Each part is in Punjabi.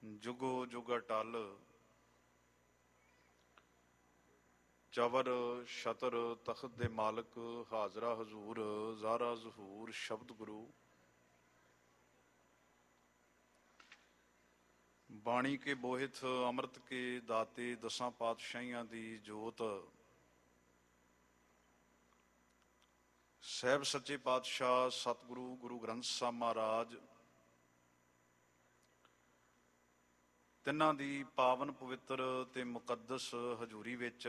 ਜੁਗੋ ਜੁਗ ਅਟਲ ਚਵਰ ਛਤਰ ਤਖਤ ਦੇ ਮਾਲਕ ਹਾਜ਼ਰਾ ਹਜ਼ੂਰ ਜ਼ਾਰਾ ਜ਼ਹੂਰ ਸ਼ਬਦ ਗੁਰੂ ਬਾਣੀ ਕੇ ਬੋਹਿਤ ਅੰਮ੍ਰਿਤ ਕੇ ਦਾਤੇ ਦਸਾਂ ਪਾਤਸ਼ਾਹੀਆਂ ਦੀ ਜੋਤ ਸਾਹਿਬ ਸੱਚੇ ਪਾਤਸ਼ਾਹ ਸਤਿਗੁਰੂ ਗੁਰੂ ਗ੍ਰੰਥ ਸਾਹਿਬ ਮਹਾਰਾਜ ਤਿੰਨਾਂ ਦੀ ਪਾਵਨ ਪਵਿੱਤਰ ਤੇ ਮੁਕੱਦਸ ਹਜ਼ੂਰੀ ਵਿੱਚ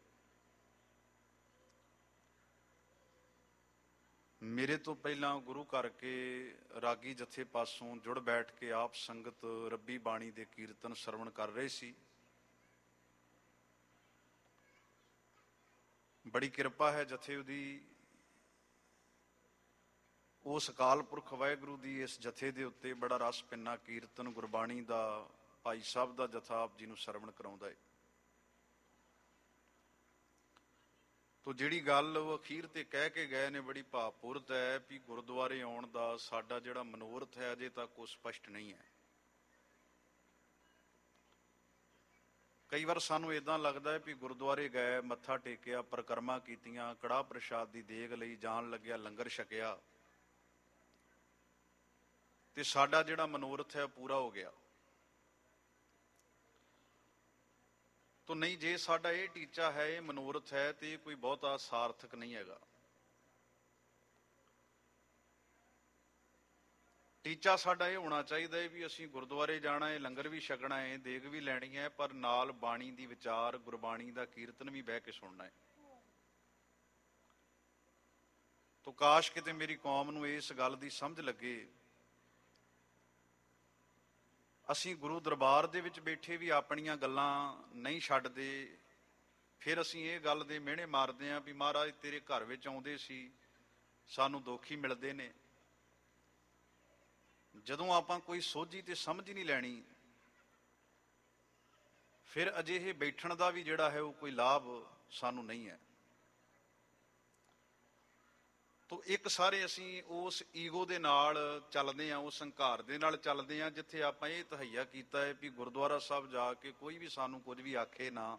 ਮੇਰੇ ਤੋਂ ਪਹਿਲਾਂ ਗੁਰੂ ਘਰ ਕੇ ਰਾਗੀ ਜਥੇ ਪਾਸੋਂ ਜੁੜ ਬੈਠ ਕੇ ਆਪ ਸੰਗਤ ਰੱਬੀ ਬਾਣੀ ਦੇ ਕੀਰਤਨ ਸਰਵਣ ਕਰ ਰਹੇ ਸੀ। ਬੜੀ ਕਿਰਪਾ ਹੈ ਜਥੇ ਉਹਦੀ, ਉਸ ਅਕਾਲ ਪੁਰਖ ਵਾਹਿਗੁਰੂ ਦੀ ਇਸ ਜਥੇ ਦੇ ਉੱਤੇ ਬੜਾ ਰਸ ਪਿੰਨਾ ਕੀਰਤਨ ਗੁਰਬਾਣੀ ਦਾ ਭਾਈ ਸਾਹਿਬ ਦਾ ਜਥਾ ਆਪ ਜੀ ਨੂੰ ਸਰਵਣ ਕਰਾਉਂਦਾ ਹੈ। ਤੋ ਜਿਹੜੀ ਗੱਲ ਉਹ ਅਖੀਰ ਤੇ ਕਹਿ ਕੇ ਗਏ ਨੇ ਬੜੀ ਭਾਵਪੂਰਤ ਹੈ ਵੀ ਗੁਰਦੁਆਰੇ ਆਉਣ ਦਾ ਸਾਡਾ ਜਿਹੜਾ ਮਨੋਰਥ ਹੈ ਅਜੇ ਤੱਕ ਉਹ ਸਪਸ਼ਟ ਨਹੀਂ ਹੈ। ਕਈ ਵਾਰ ਸਾਨੂੰ ਏਦਾਂ ਲੱਗਦਾ ਹੈ ਵੀ ਗੁਰਦੁਆਰੇ ਗਏ, ਮੱਥਾ ਟੇਕਿਆ, ਪਰਿਕਰਮਾ ਕੀਤੀਆਂ, ਕੜਾਹ ਪ੍ਰਸ਼ਾਦ ਦੀ ਦੇਗ ਲਈ, ਜਾਣ ਲੱਗਿਆ ਲੰਗਰ ਛਕਿਆ ਤੇ ਸਾਡਾ ਜਿਹੜਾ ਮਨੋਰਥ ਹੈ ਪੂਰਾ ਹੋ ਗਿਆ। ਤੋ ਨਹੀਂ, ਜੇ ਸਾਡਾ ਇਹ ਟੀਚਾ ਹੈ, ਇਹ ਮਨੋਰਥ ਹੈ ਤੇ ਕੋਈ ਬਹੁਤਾ ਸਾਰਥਕ ਨਹੀਂ ਹੈਗਾ। ਟੀਚਾ ਸਾਡਾ ਇਹ ਹੋਣਾ ਚਾਹੀਦਾ ਹੈ ਵੀ ਅਸੀਂ ਗੁਰਦੁਆਰੇ ਜਾਣਾ ਹੈ, ਲੰਗਰ ਵੀ ਛਕਣਾ ਹੈ, ਦੇਗ ਵੀ ਲੈਣੀ ਹੈ, ਪਰ ਨਾਲ ਬਾਣੀ ਦੀ ਵਿਚਾਰ, ਗੁਰਬਾਣੀ ਦਾ ਕੀਰਤਨ ਵੀ ਬਹਿ ਕੇ ਸੁਣਨਾ ਹੈ। ਤੋ ਕਾਸ਼ ਕਿਤੇ ਮੇਰੀ ਕੌਮ ਨੂੰ ਇਸ ਗੱਲ ਦੀ ਸਮਝ ਲੱਗੇ। ਅਸੀਂ ਗੁਰੂ ਦਰਬਾਰ ਦੇ ਵਿੱਚ ਬੈਠੇ ਵੀ ਆਪਣੀਆਂ ਗੱਲਾਂ ਨਹੀਂ ਛੱਡਦੇ, ਫਿਰ ਅਸੀਂ ਇਹ ਗੱਲ ਦੇ ਮਿਹਣੇ ਮਾਰਦੇ ਹਾਂ ਵੀ ਮਹਾਰਾਜ ਤੇਰੇ ਘਰ ਵਿੱਚ ਆਉਂਦੇ ਸੀ, ਸਾਨੂੰ ਦੁੱਖ ਹੀ ਮਿਲਦੇ ਨੇ। ਜਦੋਂ ਆਪਾਂ ਕੋਈ ਸੋਝੀ ਤੇ ਸਮਝ ਨਹੀਂ ਲੈਣੀ, ਫਿਰ ਅਜਿਹੇ ਬੈਠਣ ਦਾ ਵੀ ਜਿਹੜਾ ਹੈ ਉਹ ਕੋਈ ਲਾਭ ਸਾਨੂੰ ਨਹੀਂ ਹੈ। ਤੋ ਇੱਕ ਸਾਰੇ ਅਸੀਂ ਉਸ ਈਗੋ ਦੇ ਨਾਲ ਚੱਲਦੇ ਹਾਂ, ਉਸ ਹੰਕਾਰ ਦੇ ਨਾਲ ਚੱਲਦੇ ਹਾਂ, ਜਿੱਥੇ ਆਪਾਂ ਇਹ ਤਹੱਈਆ ਕੀਤਾ ਹੈ ਵੀ ਗੁਰਦੁਆਰਾ ਸਾਹਿਬ ਜਾ ਕੇ ਕੋਈ ਵੀ ਸਾਨੂੰ ਕੁਝ ਵੀ ਆਖੇ ਨਾ,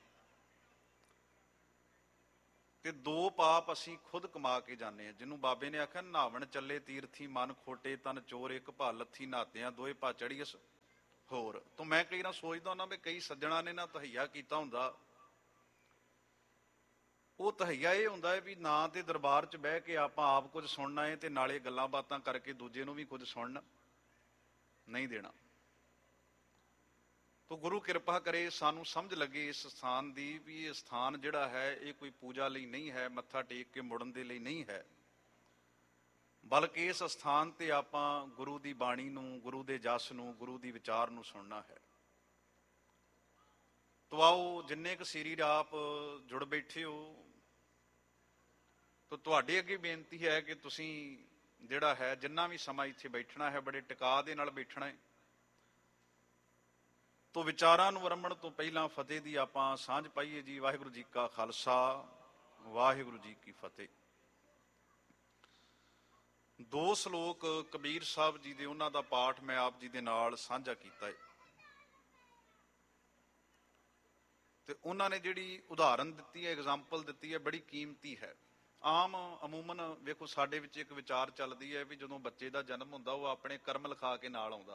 ਤੇ ਦੋ ਪਾਪ ਅਸੀਂ ਖੁਦ ਕਮਾ ਕੇ ਜਾਂਦੇ ਹਾਂ। ਜਿਹਨੂੰ ਬਾਬੇ ਨੇ ਆਖਿਆ ਨਹਾਵਣ ਚੱਲੇ ਤੀਰਥੀ ਮਨ ਖੋਟੇ ਤਨ ਚੋਰ ਇੱਕ ਭਾ ਲੱਥੀ ਨਹਾਤਿਆਂ ਦੋਏ ਭਾ ਚੜੀਅਸ ਹੋਰ। ਤਾਂ ਮੈਂ ਕਈ ਨਾ ਸੋਚਦਾ ਹੁੰਦਾ ਵੀ ਕਈ ਸੱਜਣਾ ਨੇ ਨਾ ਤਹੱਈਆ ਕੀਤਾ ਹੁੰਦਾ। ਉਹ ਤਹੱਈਆ ਇਹ ਹੁੰਦਾ ਹੈ ਵੀ ਨਾ ਤੇ ਦਰਬਾਰ 'ਚ ਬਹਿ ਕੇ ਆਪਾਂ ਆਪ ਕੁਝ ਸੁਣਨਾ ਹੈ ਤੇ ਨਾਲੇ ਗੱਲਾਂ ਬਾਤਾਂ ਕਰਕੇ ਦੂਜੇ ਨੂੰ ਵੀ ਕੁਝ ਸੁਣਨ ਨਹੀਂ ਦੇਣਾ। ਤੋ ਗੁਰੂ ਕਿਰਪਾ ਕਰੇ ਸਾਨੂੰ ਸਮਝ ਲੱਗੇ ਇਸ ਸਥਾਨ ਦੀ ਵੀ ਇਹ ਸਥਾਨ ਜਿਹੜਾ ਹੈ ਇਹ ਕੋਈ ਪੂਜਾ ਲਈ ਨਹੀਂ ਹੈ, ਮੱਥਾ ਟੇਕ ਕੇ ਮੁੜਨ ਦੇ ਲਈ ਨਹੀਂ ਹੈ, ਬਲਕਿ ਇਸ ਸਥਾਨ ਤੇ ਆਪਾਂ ਗੁਰੂ ਦੀ ਬਾਣੀ ਨੂੰ, ਗੁਰੂ ਦੇ ਜਸ ਨੂੰ, ਗੁਰੂ ਦੀ ਵਿਚਾਰ ਨੂੰ ਸੁਣਨਾ ਹੈ। ਤੋ ਆਓ ਜਿੰਨੇ ਕੁ ਸਰੀਰ ਆਪ ਜੁੜ ਬੈਠੇ ਹੋ, ਤੋ ਤੁਹਾਡੇ ਅੱਗੇ ਬੇਨਤੀ ਹੈ ਕਿ ਤੁਸੀਂ ਜਿਹੜਾ ਹੈ ਜਿੰਨਾ ਵੀ ਸਮਾਂ ਇੱਥੇ ਬੈਠਣਾ ਹੈ ਬੜੇ ਟਿਕਾ ਦੇ ਨਾਲ ਬੈਠਣਾ ਹੈ। ਤੋ ਵਿਚਾਰਾਂ ਨੂੰ ਆਰੰਭਣ ਤੋਂ ਪਹਿਲਾਂ ਫਤਿਹ ਦੀ ਆਪਾਂ ਸਾਂਝ ਪਾਈਏ ਜੀ। ਵਾਹਿਗੁਰੂ ਜੀ ਕਾ ਖਾਲਸਾ, ਵਾਹਿਗੁਰੂ ਜੀ ਕੀ ਫਤਿਹ। ਦੋ ਸ਼ਲੋਕ ਕਬੀਰ ਸਾਹਿਬ ਜੀ ਦੇ, ਉਹਨਾਂ ਦਾ ਪਾਠ ਮੈਂ ਆਪ ਜੀ ਦੇ ਨਾਲ ਸਾਂਝਾ ਕੀਤਾ ਹੈ। ਤੇ ਉਹਨਾਂ ਨੇ ਜਿਹੜੀ ਉਦਾਹਰਨ ਦਿੱਤੀ ਹੈ, ਐਗਜ਼ਾਮਪਲ ਦਿੱਤੀ ਹੈ, ਬੜੀ ਕੀਮਤੀ ਹੈ। ਅਮੂਮਨ ਵੇਖੋ ਸਾਡੇ ਵਿੱਚ ਇੱਕ ਵਿਚਾਰ ਚੱਲਦੀ ਹੈ ਵੀ ਜਦੋਂ ਬੱਚੇ ਦਾ ਜਨਮ ਹੁੰਦਾ ਉਹ ਆਪਣੇ ਕਰਮ ਲਿਖਾ ਕੇ ਨਾਲ ਆਉਂਦਾ,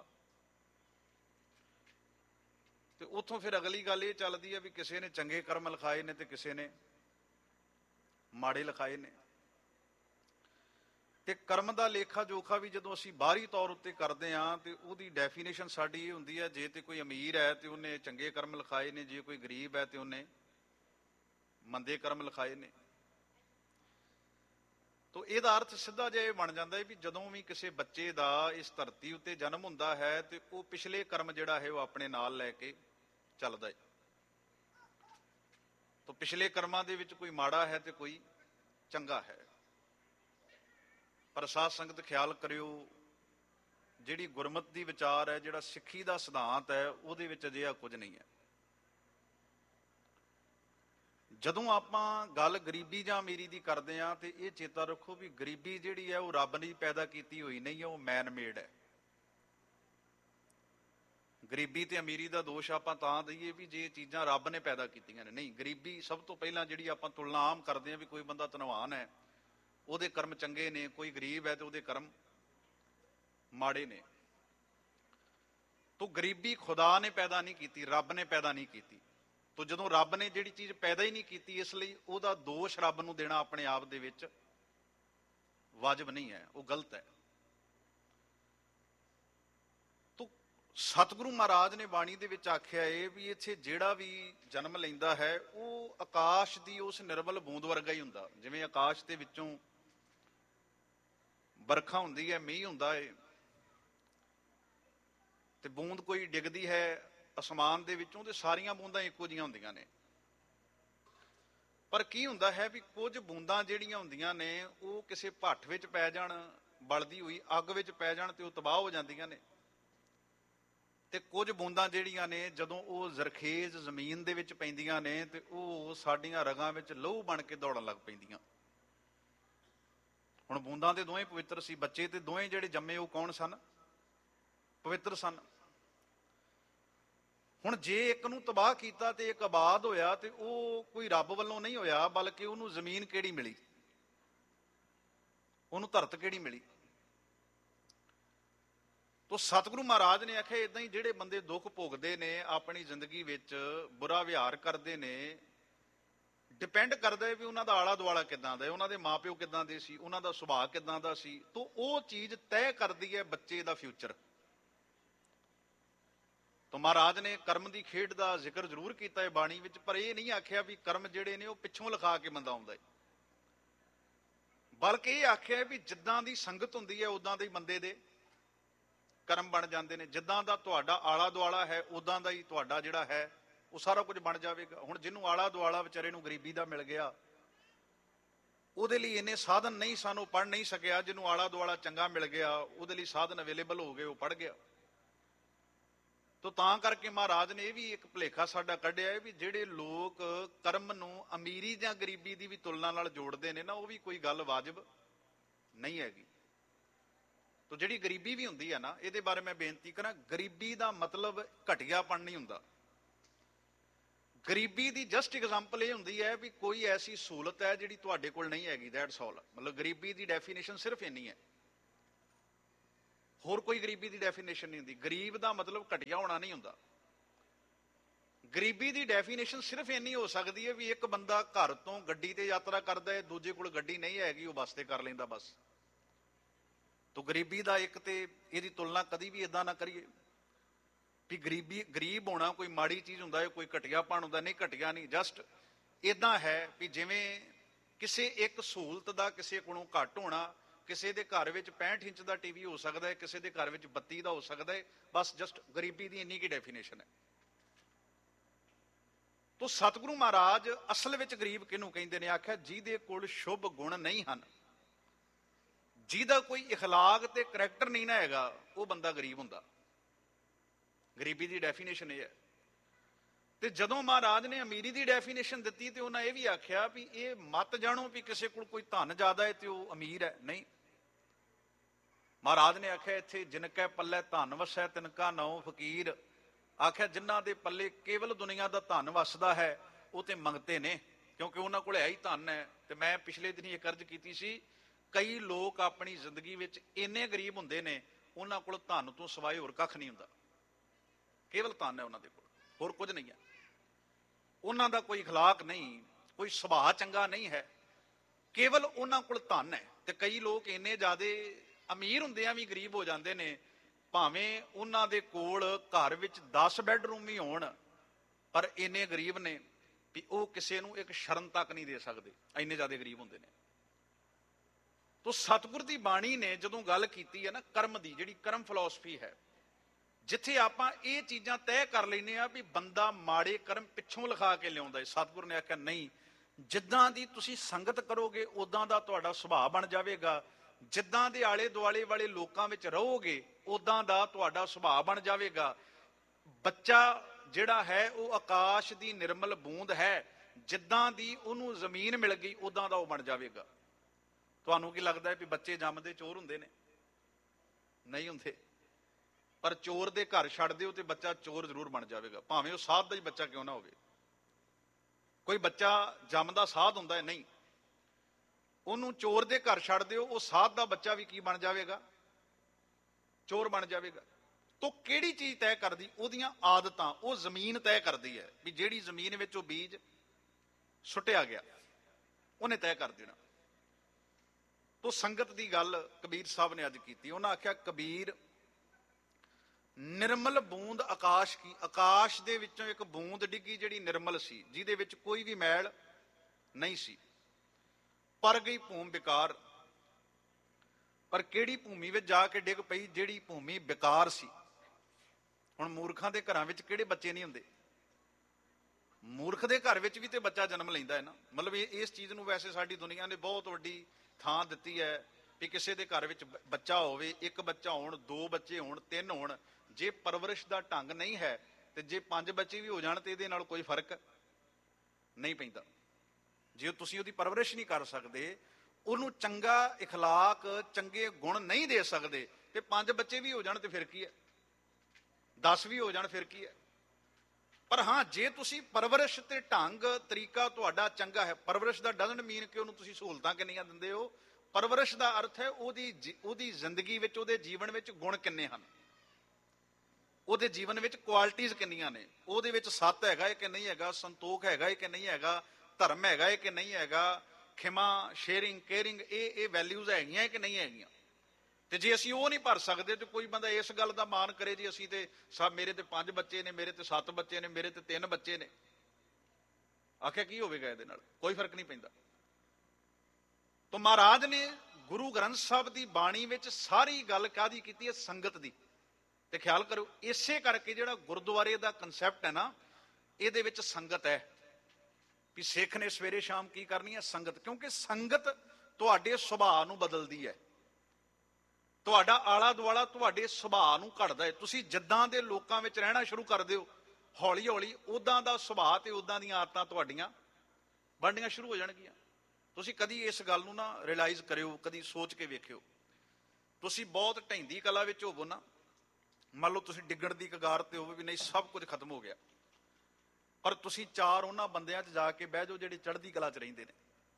ਤੇ ਉੱਥੋਂ ਫਿਰ ਅਗਲੀ ਗੱਲ ਇਹ ਚੱਲਦੀ ਹੈ ਵੀ ਕਿਸੇ ਨੇ ਚੰਗੇ ਕਰਮ ਲਿਖਾਏ ਨੇ ਤੇ ਕਿਸੇ ਨੇ ਮਾੜੇ ਲਿਖਾਏ ਨੇ। ਤੇ ਕਰਮ ਦਾ ਲੇਖਾ ਜੋਖਾ ਵੀ ਜਦੋਂ ਅਸੀਂ ਬਾਹਰੀ ਤੌਰ ਉੱਤੇ ਕਰਦੇ ਹਾਂ ਤੇ ਉਹਦੀ ਡੈਫੀਨੇਸ਼ਨ ਸਾਡੀ ਇਹ ਹੁੰਦੀ ਹੈ, ਜੇ ਤੇ ਕੋਈ ਅਮੀਰ ਹੈ ਤੇ ਉਹਨੇ ਚੰਗੇ ਕਰਮ ਲਿਖਾਏ ਨੇ, ਜੇ ਕੋਈ ਗਰੀਬ ਹੈ ਤੇ ਉਹਨੇ ਮੰਦੇ ਕਰਮ ਲਿਖਾਏ ਨੇ। ਤੋ ਇਹਦਾ ਅਰਥ ਸਿੱਧਾ ਜਿਹਾ ਇਹ ਬਣ ਜਾਂਦਾ ਹੈ ਵੀ ਜਦੋਂ ਵੀ ਕਿਸੇ ਬੱਚੇ ਦਾ ਇਸ ਧਰਤੀ ਉੱਤੇ ਜਨਮ ਹੁੰਦਾ ਹੈ ਤੇ ਉਹ ਪਿਛਲੇ ਕਰਮ ਜਿਹੜਾ ਹੈ ਉਹ ਆਪਣੇ ਨਾਲ ਲੈ ਕੇ ਚੱਲਦਾ ਹੈ। ਤੋ ਪਿਛਲੇ ਕਰਮਾਂ ਦੇ ਵਿੱਚ ਕੋਈ ਮਾੜਾ ਹੈ ਤੇ ਕੋਈ ਚੰਗਾ ਹੈ। ਪਰ ਸਾਧ ਸੰਗਤ ਖਿਆਲ ਕਰਿਓ, ਜਿਹੜੀ ਗੁਰਮਤਿ ਦੀ ਵਿਚਾਰ ਹੈ, ਜਿਹੜਾ ਸਿੱਖੀ ਦਾ ਸਿਧਾਂਤ ਹੈ, ਉਹਦੇ ਵਿੱਚ ਅਜਿਹਾ ਕੁਝ ਨਹੀਂ ਹੈ। ਜਦੋਂ ਆਪਾਂ ਗੱਲ ਗਰੀਬੀ ਜਾਂ ਅਮੀਰੀ ਦੀ ਕਰਦੇ ਹਾਂ ਤੇ ਇਹ ਚੇਤਾ ਰੱਖੋ ਵੀ ਗਰੀਬੀ ਜਿਹੜੀ ਹੈ ਉਹ ਰੱਬ ਨੇ ਪੈਦਾ ਕੀਤੀ ਹੋਈ ਨਹੀਂ ਹੈ, ਉਹ ਮੈਨ ਮੇਡ ਹੈ। ਗਰੀਬੀ ਤੇ ਅਮੀਰੀ ਦਾ ਦੋਸ਼ ਆਪਾਂ ਤਾਂ ਦਈਏ ਵੀ ਜੇ ਚੀਜ਼ਾਂ ਰੱਬ ਨੇ ਪੈਦਾ ਕੀਤੀਆਂ ਨੇ। ਨਹੀਂ, ਗਰੀਬੀ ਸਭ ਤੋਂ ਪਹਿਲਾਂ ਜਿਹੜੀ ਆਪਾਂ ਤੁਲਨਾ ਆਮ ਕਰਦੇ ਹਾਂ ਵੀ ਕੋਈ ਬੰਦਾ ਧਨਵਾਨ ਹੈ ਉਹਦੇ ਕਰਮ ਚੰਗੇ ਨੇ, ਕੋਈ ਗਰੀਬ ਹੈ ਤੇ ਉਹਦੇ ਕਰਮ ਮਾੜੇ ਨੇ। ਤੋ ਗਰੀਬੀ ਖੁਦਾ ਨੇ ਪੈਦਾ ਨਹੀਂ ਕੀਤੀ, ਰੱਬ ਨੇ ਪੈਦਾ ਨਹੀਂ ਕੀਤੀ। ਤੋ ਜਦੋਂ ਰੱਬ ਨੇ ਜਿਹੜੀ ਚੀਜ਼ ਪੈਦਾ ਹੀ ਨਹੀਂ ਕੀਤੀ, ਇਸ ਲਈ ਉਹਦਾ ਦੋਸ਼ ਰੱਬ ਨੂੰ ਦੇਣਾ ਆਪਣੇ ਆਪ ਦੇ ਵਿੱਚ ਵਾਜਬ ਨਹੀਂ ਹੈ, ਉਹ ਗਲਤ ਹੈ। ਤੋ ਸਤਿਗੁਰੂ ਮਹਾਰਾਜ ਨੇ ਬਾਣੀ ਦੇ ਵਿੱਚ ਆਖਿਆ ਹੈ ਵੀ ਇੱਥੇ ਜਿਹੜਾ ਵੀ ਜਨਮ ਲੈਂਦਾ ਹੈ ਉਹ ਆਕਾਸ਼ ਦੀ ਉਸ ਨਿਰਮਲ ਬੂੰਦ ਵਰਗਾ ਹੀ ਹੁੰਦਾ। ਜਿਵੇਂ ਆਕਾਸ਼ ਦੇ ਵਿੱਚੋਂ ਬਰਖਾ ਹੁੰਦੀ ਹੈ, ਮੀਂਹ ਹੁੰਦਾ ਹੈ, ਤੇ ਬੂੰਦ ਕੋਈ ਡਿੱਗਦੀ ਹੈ ਅਸਮਾਨ ਦੇ ਵਿੱਚੋਂ ਤੇ ਸਾਰੀਆਂ ਬੂੰਦਾਂ ਇੱਕੋ ਜਿਹੀਆਂ ਹੁੰਦੀਆਂ ਨੇ। ਪਰ ਕੀ ਹੁੰਦਾ ਹੈ ਵੀ ਕੁਝ ਬੂੰਦਾਂ ਜਿਹੜੀਆਂ ਹੁੰਦੀਆਂ ਨੇ ਉਹ ਕਿਸੇ ਭੱਠ ਵਿੱਚ ਪੈ ਜਾਣ, ਬਲਦੀ ਹੋਈ ਅੱਗ ਵਿੱਚ ਪੈ ਜਾਣ ਤੇ ਉਹ ਤਬਾਹ ਹੋ ਜਾਂਦੀਆਂ ਨੇ। ਤੇ ਕੁਝ ਬੂੰਦਾਂ ਜਿਹੜੀਆਂ ਨੇ ਜਦੋਂ ਉਹ ਜ਼ਰਖੇਜ਼ ਜ਼ਮੀਨ ਦੇ ਵਿੱਚ ਪੈਂਦੀਆਂ ਨੇ ਤੇ ਉਹ ਸਾਡੀਆਂ ਰਗਾਂ ਵਿੱਚ ਲਹੂ ਬਣ ਕੇ ਦੌੜਨ ਲੱਗ ਪੈਂਦੀਆਂ। ਹੁਣ ਬੂੰਦਾਂ ਤੇ ਦੋਵੇਂ ਪਵਿੱਤਰ ਸੀ, ਬੱਚੇ ਤੇ ਦੋਵੇਂ ਜਿਹੜੇ ਜੰਮੇ ਉਹ ਕੌਣ ਸਨ? ਪਵਿੱਤਰ ਸਨ। ਹੁਣ ਜੇ ਇੱਕ ਨੂੰ ਤਬਾਹ ਕੀਤਾ ਤੇ ਇੱਕ ਆਬਾਦ ਹੋਇਆ ਤੇ ਉਹ ਕੋਈ ਰੱਬ ਵੱਲੋਂ ਨਹੀਂ ਹੋਇਆ, ਬਲਕਿ ਉਹਨੂੰ ਜ਼ਮੀਨ ਕਿਹੜੀ ਮਿਲੀ, ਉਹਨੂੰ ਧਰਤ ਕਿਹੜੀ ਮਿਲੀ। ਤੋ ਸਤਿਗੁਰੂ ਮਹਾਰਾਜ ਨੇ ਆਖਿਆ ਇਦਾਂ ਹੀ ਜਿਹੜੇ ਬੰਦੇ ਦੁੱਖ ਭੋਗਦੇ ਨੇ, ਆਪਣੀ ਜ਼ਿੰਦਗੀ ਵਿੱਚ ਬੁਰਾ ਵਿਹਾਰ ਕਰਦੇ ਨੇ, ਡਿਪੈਂਡ ਕਰਦਾ ਹੈ ਵੀ ਉਹਨਾਂ ਦਾ ਆਲਾ ਦੁਆਲਾ ਕਿੱਦਾਂ ਦਾ ਹੈ, ਉਹਨਾਂ ਦੇ ਮਾਪਿਓ ਕਿੱਦਾਂ ਦੇ ਸੀ, ਉਹਨਾਂ ਦਾ ਸੁਭਾਅ ਕਿੱਦਾਂ ਦਾ ਸੀ। ਤੋ ਉਹ ਚੀਜ਼ ਤੈਅ ਕਰਦੀ ਹੈ ਬੱਚੇ ਦਾ ਫਿਊਚਰ। ਤੋ ਮਹਾਰਾਜ ਨੇ ਕਰਮ ਦੀ ਖੇਡ ਦਾ ਜ਼ਿਕਰ ਜ਼ਰੂਰ ਕੀਤਾ ਹੈ ਬਾਣੀ ਵਿੱਚ, ਪਰ ਇਹ ਨਹੀਂ ਆਖਿਆ ਵੀ ਕਰਮ ਜਿਹੜੇ ਨੇ ਉਹ ਪਿੱਛੋਂ ਲਿਖਾ ਕੇ ਬੰਦਾ ਆਉਂਦਾ ਹੈ, ਬਲਕਿ ਇਹ ਆਖਿਆ ਵੀ ਜਿੱਦਾਂ ਦੀ ਸੰਗਤ ਹੁੰਦੀ ਹੈ ਉਦਾਂ ਦੇ ਬੰਦੇ ਦੇ ਕਰਮ ਬਣ ਜਾਂਦੇ ਨੇ। ਜਿੱਦਾਂ ਦਾ ਤੁਹਾਡਾ ਆਲਾ ਦੁਆਲਾ ਹੈ ਉਦਾਂ ਦਾ ਹੀ ਤੁਹਾਡਾ ਜਿਹੜਾ ਹੈ ਉਹ ਸਾਰਾ ਕੁਝ ਬਣ ਜਾਵੇਗਾ। ਹੁਣ ਜਿਹਨੂੰ ਆਲਾ ਦੁਆਲਾ ਵਿਚਾਰੇ ਨੂੰ ਗਰੀਬੀ ਦਾ ਮਿਲ ਗਿਆ, ਉਹਦੇ ਲਈ ਇੰਨੇ ਸਾਧਨ ਨਹੀਂ ਸਨ, ਉਹ ਪੜ੍ਹ ਨਹੀਂ ਸਕਿਆ। ਜਿਹਨੂੰ ਆਲਾ ਦੁਆਲਾ ਚੰਗਾ ਮਿਲ ਗਿਆ ਉਹਦੇ ਲਈ ਸਾਧਨ ਅਵੇਲੇਬਲ ਹੋ ਗਏ, ਉਹ ਪੜ੍ਹ ਗਿਆ। ਤੋ ਤਾਂ ਕਰਕੇ ਮਹਾਰਾਜ ਨੇ ਇਹ ਵੀ ਇੱਕ ਭੁਲੇਖਾ ਸਾਡਾ ਕੱਢਿਆ ਹੈ ਵੀ ਜਿਹੜੇ ਲੋਕ ਕਰਮ ਨੂੰ ਅਮੀਰੀ ਜਾਂ ਗਰੀਬੀ ਦੀ ਵੀ ਤੁਲਨਾ ਨਾਲ ਜੋੜਦੇ ਨੇ ਨਾ, ਉਹ ਵੀ ਕੋਈ ਗੱਲ ਵਾਜਬ ਨਹੀਂ ਹੈਗੀ। ਤੋ ਜਿਹੜੀ ਗਰੀਬੀ ਵੀ ਹੁੰਦੀ ਹੈ ਨਾ, ਇਹਦੇ ਬਾਰੇ ਮੈਂ ਬੇਨਤੀ ਕਰਾਂ, ਗਰੀਬੀ ਦਾ ਮਤਲਬ ਘਟੀਆਪਣ ਨਹੀਂ ਹੁੰਦਾ। ਗਰੀਬੀ ਦੀ ਜਸਟ ਐਗਜ਼ਾਮਪਲ ਇਹ ਹੁੰਦੀ ਹੈ ਵੀ ਕੋਈ ਐਸੀ ਸਹੂਲਤ ਹੈ ਜਿਹੜੀ ਤੁਹਾਡੇ ਕੋਲ ਨਹੀਂ ਹੈਗੀ, ਦੈਟਸ ਆਲ। ਮਤਲਬ ਗਰੀਬੀ ਦੀ ਡੈਫੀਨੇਸ਼ਨ ਸਿਰਫ ਇੰਨੀ ਹੈ, ਹੋਰ ਕੋਈ ਗਰੀਬੀ ਦੀ ਡੈਫੀਨੇਸ਼ਨ ਨਹੀਂ ਹੁੰਦੀ। ਗਰੀਬ ਦਾ ਮਤਲਬ ਘਟੀਆ ਹੋਣਾ ਨਹੀਂ ਹੁੰਦਾ। ਗਰੀਬੀ ਦੀ ਡੈਫੀਨੇਸ਼ਨ ਸਿਰਫ ਇੰਨੀ ਹੋ ਸਕਦੀ ਹੈ ਵੀ ਇੱਕ ਬੰਦਾ ਘਰ ਤੋਂ ਗੱਡੀ ਤੇ ਯਾਤਰਾ ਕਰਦਾ ਹੈ, ਦੂਜੇ ਕੋਲ ਗੱਡੀ ਨਹੀਂ ਹੈਗੀ, ਉਹ ਬੱਸ ਤੇ ਕਰ ਲੈਂਦਾ ਬਸ। ਤੋ ਗਰੀਬੀ ਦਾ ਇੱਕ ਤੇ ਇਹਦੀ ਤੁਲਨਾ ਕਦੀ ਵੀ ਇਦਾਂ ਨਾ ਕਰੀਏ ਵੀ ਗਰੀਬ ਹੋਣਾ ਕੋਈ ਮਾੜੀ ਚੀਜ਼ ਹੁੰਦਾ ਹੈ, ਕੋਈ ਘਟੀਆਪਣ ਹੁੰਦਾ। ਨਹੀਂ, ਘਟੀਆ ਨਹੀਂ, ਜਸਟ ਇਦਾਂ ਹੈ ਵੀ ਜਿਵੇਂ ਕਿਸੇ ਇੱਕ ਸਹੂਲਤ ਦਾ ਕਿਸੇ ਕੋਲੋਂ ਘੱਟ ਹੋਣਾ। ਕਿਸੇ ਦੇ ਘਰ ਵਿੱਚ 65 ਇੰਚ ਦਾ ਟੀਵੀ ਹੋ ਸਕਦਾ ਹੈ, ਕਿਸੇ ਦੇ ਘਰ ਵਿੱਚ 32 ਦਾ ਹੋ ਸਕਦਾ ਹੈ, ਬਸ ਜਸਟ ਗਰੀਬੀ ਦੀ ਇੰਨੀ ਕੀ ਡੈਫੀਨੇਸ਼ਨ ਹੈ। ਤੋ ਸਤਿਗੁਰੂ ਮਹਾਰਾਜ ਅਸਲ ਵਿੱਚ ਗਰੀਬ ਕਿਹਨੂੰ ਕਹਿੰਦੇ ਨੇ? ਆਖਿਆ ਜਿਹਦੇ ਕੋਲ ਸ਼ੁਭ ਗੁਣ ਨਹੀਂ ਹਨ, ਜਿਹਦਾ ਕੋਈ ਇਖਲਾਕ ਤੇ ਕਰੈਕਟਰ ਨਹੀਂ ਨਾ ਹੈਗਾ, ਉਹ ਬੰਦਾ ਗਰੀਬ ਹੁੰਦਾ। ਗਰੀਬੀ ਦੀ ਡੈਫੀਨੇਸ਼ਨ ਇਹ ਹੈ। ਤੇ ਜਦੋਂ ਮਹਾਰਾਜ ਨੇ ਅਮੀਰੀ ਦੀ ਡੈਫੀਨੇਸ਼ਨ ਦਿੱਤੀ ਤੇ ਉਹਨਾਂ ਇਹ ਵੀ ਆਖਿਆ ਵੀ ਇਹ ਮਤ ਜਾਣੋ ਵੀ ਕਿਸੇ ਕੋਲ ਕੋਈ ਧਨ ਜ਼ਿਆਦਾ ਹੈ ਤੇ ਉਹ ਅਮੀਰ ਹੈ। ਨਹੀਂ, ਮਹਾਰਾਜ ਨੇ ਆਖਿਆ ਇੱਥੇ ਜਿਨ ਕੈ ਪੱਲੇ ਧਨ ਵਸੈ ਤਿਨ ਕਾ ਨਾਉ ਫਕੀਰ। ਆਖਿਆ ਜਿਨ੍ਹਾਂ ਦੇ ਪੱਲੇ ਕੇਵਲ ਦੁਨੀਆ ਦਾ ਧਨ ਵਸਦਾ ਹੈ ਉਹ ਤੇ ਮੰਗਤੇ ਨੇ, ਕਿਉਂਕਿ ਉਹਨਾਂ ਕੋਲ ਹੈ ਹੀ ਧਨ ਹੈ। ਤੇ ਮੈਂ ਪਿਛਲੇ ਦਿਨੀ ਇਹ ਅਰਜ਼ ਕੀਤੀ ਸੀ, ਕਈ ਲੋਕ ਆਪਣੀ ਜ਼ਿੰਦਗੀ ਵਿੱਚ ਇੰਨੇ ਗਰੀਬ ਹੁੰਦੇ ਨੇ, ਉਹਨਾਂ ਕੋਲ ਧਨ ਤੋਂ ਸਿਵਾਏ ਹੋਰ ਕੱਖ ਨਹੀਂ ਹੁੰਦਾ, ਕੇਵਲ ਧਨ ਹੈ ਉਹਨਾਂ ਦੇ ਕੋਲ, ਹੋਰ ਕੁਝ ਨਹੀਂ ਹੈ। ਉਹਨਾਂ ਦਾ ਕੋਈ ਅਖਲਾਕ ਨਹੀਂ, ਕੋਈ ਸੁਭਾਅ ਚੰਗਾ ਨਹੀਂ ਹੈ, ਕੇਵਲ ਉਹਨਾਂ ਕੋਲ ਧਨ ਹੈ। ਤੇ ਕਈ ਲੋਕ ਇੰਨੇ ਜ਼ਿਆਦੇ ਅਮੀਰ ਹੁੰਦੇ ਆ ਵੀ ਗਰੀਬ ਹੋ ਜਾਂਦੇ ਨੇ, ਭਾਵੇਂ ਉਹਨਾਂ ਦੇ ਕੋਲ ਘਰ ਵਿੱਚ 10 ਬੈੱਡਰੂਮ ਹੀ ਹੋਣ, ਪਰ ਇੰਨੇ ਗਰੀਬ ਨੇ ਵੀ ਉਹ ਕਿਸੇ ਨੂੰ ਇੱਕ ਸ਼ਰਨ ਤੱਕ ਨਹੀਂ ਦੇ ਸਕਦੇ, ਇੰਨੇ ਜ਼ਿਆਦਾ ਗਰੀਬ ਹੁੰਦੇ ਨੇ। ਤੋ ਸਤਿਗੁਰ ਦੀ ਬਾਣੀ ਨੇ ਜਦੋਂ ਗੱਲ ਕੀਤੀ ਹੈ ਨਾ ਕਰਮ ਦੀ, ਜਿਹੜੀ ਕਰਮ ਫਿਲਾਸਫੀ ਹੈ, ਜਿੱਥੇ ਆਪਾਂ ਇਹ ਚੀਜ਼ਾਂ ਤੈਅ ਕਰ ਲੈਂਦੇ ਆ ਵੀ ਬੰਦਾ ਮਾੜੇ ਕਰਮ ਪਿੱਛੋਂ ਲਿਖਾ ਕੇ ਲਿਆਉਂਦਾ ਹੈ, ਸਤਿਗੁਰ ਨੇ ਆਖਿਆ ਨਹੀਂ, ਜਿੱਦਾਂ ਦੀ ਤੁਸੀਂ ਸੰਗਤ ਕਰੋਗੇ ਉਦਾਂ ਦਾ ਤੁਹਾਡਾ ਸੁਭਾਅ ਬਣ ਜਾਵੇਗਾ, ਜਿੱਦਾਂ ਦੇ ਆਲੇ ਦੁਆਲੇ ਵਾਲੇ ਲੋਕਾਂ ਵਿੱਚ ਰਹੋਗੇ ਉਦਾਂ ਦਾ ਤੁਹਾਡਾ ਸੁਭਾਅ ਬਣ ਜਾਵੇਗਾ। ਬੱਚਾ ਜਿਹੜਾ ਹੈ ਉਹ ਆਕਾਸ਼ ਦੀ ਨਿਰਮਲ ਬੂੰਦ ਹੈ, ਜਿੱਦਾਂ ਦੀ ਉਹਨੂੰ ਜ਼ਮੀਨ ਮਿਲ ਗਈ ਉਦਾਂ ਦਾ ਉਹ ਬਣ ਜਾਵੇਗਾ। ਤੁਹਾਨੂੰ ਕੀ ਲੱਗਦਾ ਹੈ ਵੀ ਬੱਚੇ ਜੰਮਦੇ ਚੋਰ ਹੁੰਦੇ ਨੇ? ਨਹੀਂ ਹੁੰਦੇ। ਪਰ ਚੋਰ ਦੇ ਘਰ ਛੱਡ ਦਿਓ ਤੇ ਬੱਚਾ ਚੋਰ ਜ਼ਰੂਰ ਬਣ ਜਾਵੇਗਾ, ਭਾਵੇਂ ਉਹ ਸਾਧ ਦਾ ਹੀ ਬੱਚਾ ਕਿਉਂ ਨਾ ਹੋਵੇ। ਕੋਈ ਬੱਚਾ ਜੰਮਦਾ ਸਾਧ ਹੁੰਦਾ ਹੈ? ਨਹੀਂ। ਉਹਨੂੰ ਚੋਰ ਦੇ ਘਰ ਛੱਡ ਦਿਓ, ਉਹ ਸਾਧ ਦਾ ਬੱਚਾ ਵੀ ਕੀ ਬਣ ਜਾਵੇਗਾ? ਚੋਰ ਬਣ ਜਾਵੇਗਾ। ਤੋ ਕਿਹੜੀ ਚੀਜ਼ ਤੈਅ ਕਰਦੀ? ਉਹਦੀਆਂ ਆਦਤਾਂ। ਉਹ ਜ਼ਮੀਨ ਤੈਅ ਕਰਦੀ ਹੈ ਵੀ ਜਿਹੜੀ ਜ਼ਮੀਨ ਵਿੱਚ ਉਹ ਬੀਜ ਸੁੱਟਿਆ ਗਿਆ ਉਹਨੇ ਤੈਅ ਕਰ ਦੇਣਾ। ਤੋ ਸੰਗਤ ਦੀ ਗੱਲ ਕਬੀਰ ਸਾਹਿਬ ਨੇ ਅੱਜ ਕੀਤੀ। ਉਹਨਾਂ ਆਖਿਆ, ਕਬੀਰ ਨਿਰਮਲ ਬੂੰਦ ਆਕਾਸ਼ ਕੀ। ਆਕਾਸ਼ ਦੇ ਵਿੱਚੋਂ ਇੱਕ ਬੂੰਦ ਡਿੱਗੀ ਜਿਹੜੀ ਨਿਰਮਲ ਸੀ, ਜਿਹਦੇ ਵਿੱਚ ਕੋਈ ਵੀ ਮੈਲ ਨਹੀਂ ਸੀ। ਪਰ ਗਈ ਭੂਮ ਵਿਕਾਰ। ਪਰ ਕਿਹੜੀ ਭੂਮੀ ਵਿੱਚ ਜਾ ਕੇ ਡਿੱਗ ਪਈ? ਜਿਹੜੀ ਭੂਮੀ ਵਿਕਾਰ ਸੀ। ਹੁਣ ਮੂਰਖਾਂ ਦੇ ਘਰਾਂ ਵਿੱਚ ਕਿਹੜੇ ਬੱਚੇ ਨਹੀਂ ਹੁੰਦੇ? ਮੂਰਖ ਦੇ ਘਰ ਵਿੱਚ ਵੀ ਤੇ ਬੱਚਾ ਜਨਮ ਲੈਂਦਾ ਹੈ ਨਾ। ਮਤਲਬ ਇਸ ਚੀਜ਼ ਨੂੰ ਵੈਸੇ ਸਾਡੀ ਦੁਨੀਆ ਨੇ ਬਹੁਤ ਵੱਡੀ ਥਾਂ ਦਿੱਤੀ ਹੈ ਵੀ ਕਿਸੇ ਦੇ ਘਰ ਵਿੱਚ ਬੱਚਾ ਹੋਵੇ, ਇੱਕ ਬੱਚਾ ਹੋਣ, ਦੋ ਬੱਚੇ ਹੋਣ, ਤਿੰਨ ਹੋਣ। ਜੇ ਪਰਵਰਿਸ਼ ਦਾ ਢੰਗ ਨਹੀਂ ਹੈ ਤੇ ਜੇ 5 ਬੱਚੇ ਵੀ ਹੋ ਜਾਣ ਤੇ ਇਹਦੇ ਨਾਲ ਕੋਈ ਫਰਕ ਨਹੀਂ ਪੈਂਦਾ। ਜੇ ਤੁਸੀਂ ਉਹਦੀ ਪਰਵਰਿਸ਼ ਨਹੀਂ ਕਰ ਸਕਦੇ, ਉਹਨੂੰ ਚੰਗਾ ਇਖਲਾਕ, ਚੰਗੇ ਗੁਣ ਨਹੀਂ ਦੇ ਸਕਦੇ, ਤੇ 5 ਬੱਚੇ ਵੀ ਹੋ ਜਾਣ ਤੇ ਫਿਰ ਕੀ ਹੈ, 10 ਵੀ ਹੋ ਜਾਣ ਫਿਰ ਕੀ ਹੈ। ਪਰ ਹਾਂ, ਜੇ ਤੁਸੀਂ ਪਰਵਰਿਸ਼ ਤੇ ਢੰਗ ਤਰੀਕਾ ਤੁਹਾਡਾ ਚੰਗਾ ਹੈ, ਪਰਵਰਿਸ਼ ਦਾ ਡਜ਼ਨਟ ਮੀਨ ਕਿ ਉਹਨੂੰ ਤੁਸੀਂ ਸਹੂਲਤਾਂ ਕਿੰਨੀਆਂ ਦਿੰਦੇ ਹੋ। ਪਰਵਰਿਸ਼ ਦਾ ਅਰਥ ਹੈ ਉਹਦੀ ਜ਼ਿੰਦਗੀ ਵਿੱਚ, ਉਹਦੇ ਜੀਵਨ ਵਿੱਚ ਗੁਣ ਕਿੰਨੇ ਹਨ, ਉਹਦੇ ਜੀਵਨ ਵਿੱਚ ਕੁਆਲਿਟੀਜ਼ ਕਿੰਨੀਆਂ ਨੇ, ਉਹਦੇ ਵਿੱਚ ਸੱਤ ਹੈਗਾ ਹੈ ਕਿ ਨਹੀਂ ਹੈਗਾ, ਸੰਤੋਖ ਹੈਗਾ ਹੈ ਕਿ ਨਹੀਂ ਹੈਗਾ, ਧਰਮ ਹੈਗਾ ਹੈ ਕਿ ਨਹੀਂ ਹੈਗਾ, ਖਿਮਾ, ਸ਼ੇਅਰਿੰਗ, ਕੇਅਰਿੰਗ, ਇਹ ਵੈਲਿਊਜ਼ ਹੈਗੀਆਂ ਕਿ ਨਹੀਂ ਹੈਗੀਆਂ। ਤੇ ਜੇ ਅਸੀਂ ਉਹ ਨਹੀਂ ਭਰ ਸਕਦੇ ਤੇ ਕੋਈ ਬੰਦਾ ਇਸ ਗੱਲ ਦਾ ਮਾਣ ਕਰੇ ਜੀ ਅਸੀਂ ਤੇ ਸਭ, ਮੇਰੇ ਤੇ 5 ਬੱਚੇ ਨੇ, ਮੇਰੇ ਤੇ 7 ਬੱਚੇ ਨੇ, ਮੇਰੇ ਤੇ 3 ਬੱਚੇ ਨੇ, ਆਖਿਆ ਕੀ ਹੋਵੇਗਾ? ਇਹਦੇ ਨਾਲ ਕੋਈ ਫਰਕ ਨਹੀਂ ਪੈਂਦਾ। ਤਾਂ ਮਹਾਰਾਜ ਨੇ ਗੁਰੂ ਗ੍ਰੰਥ ਸਾਹਿਬ ਦੀ ਬਾਣੀ ਵਿੱਚ ਸਾਰੀ ਗੱਲ ਕਾਹਦੀ ਕੀਤੀ ਹੈ? ਸੰਗਤ ਦੀ। ਤੇ ਖਿਆਲ ਕਰੋ, ਇਸੇ ਕਰਕੇ ਜਿਹੜਾ ਗੁਰਦੁਆਰੇ ਦਾ ਕਨਸੈਪਟ ਹੈ ਨਾ, ਇਹਦੇ ਵਿੱਚ ਸੰਗਤ ਹੈ ਵੀ ਸਿੱਖ ਨੇ ਸਵੇਰੇ ਸ਼ਾਮ ਕੀ ਕਰਨੀ ਹੈ? ਸੰਗਤ। ਕਿਉਂਕਿ ਸੰਗਤ ਤੁਹਾਡੇ ਸੁਭਾਅ ਨੂੰ ਬਦਲਦੀ ਹੈ, ਤੁਹਾਡਾ ਆਲਾ ਦੁਆਲਾ ਤੁਹਾਡੇ ਸੁਭਾਅ ਨੂੰ ਘੜਦਾ ਹੈ। ਤੁਸੀਂ ਜਿੱਦਾਂ ਦੇ ਲੋਕਾਂ ਵਿੱਚ ਰਹਿਣਾ ਸ਼ੁਰੂ ਕਰ ਦਿਓ, ਹੌਲੀ ਹੌਲੀ ਉਦਾਂ ਦਾ ਸੁਭਾਅ ਤੇ ਉਦਾਂ ਦੀਆਂ ਆਦਤਾਂ ਤੁਹਾਡੀਆਂ ਬਣਨੀਆਂ ਸ਼ੁਰੂ ਹੋ ਜਾਣਗੀਆਂ। ਤੁਸੀਂ ਕਦੀ ਇਸ ਗੱਲ ਨੂੰ ਨਾ ਰਿਅਲਾਈਜ਼ ਕਰਿਓ, ਕਦੀ ਸੋਚ ਕੇ ਵੇਖਿਓ। ਤੁਸੀਂ ਬਹੁਤ ਢਹਿੰਦੀ ਕਲਾ ਵਿੱਚ ਹੋਵੋ ਨਾ, ਮੰਨ ਲਓ ਤੁਸੀਂ ਡਿੱਗਣ ਦੀ ਕਗਾਰ ਤੇ ਹੋਵੇ ਵੀ ਨਹੀਂ ਸਭ ਕੁਝ ਖਤਮ ਹੋ ਗਿਆ, ਪਰ ਤੁਸੀਂ 4 ਉਹਨਾਂ ਬੰਦਿਆਂ 'ਚ ਜਾ ਕੇ ਬਹਿ ਜਾਓ ਜਿਹੜੇ ਚੜ੍ਹਦੀ ਕਲਾ 'ਚ ਰਹਿੰਦੇ ਨੇ,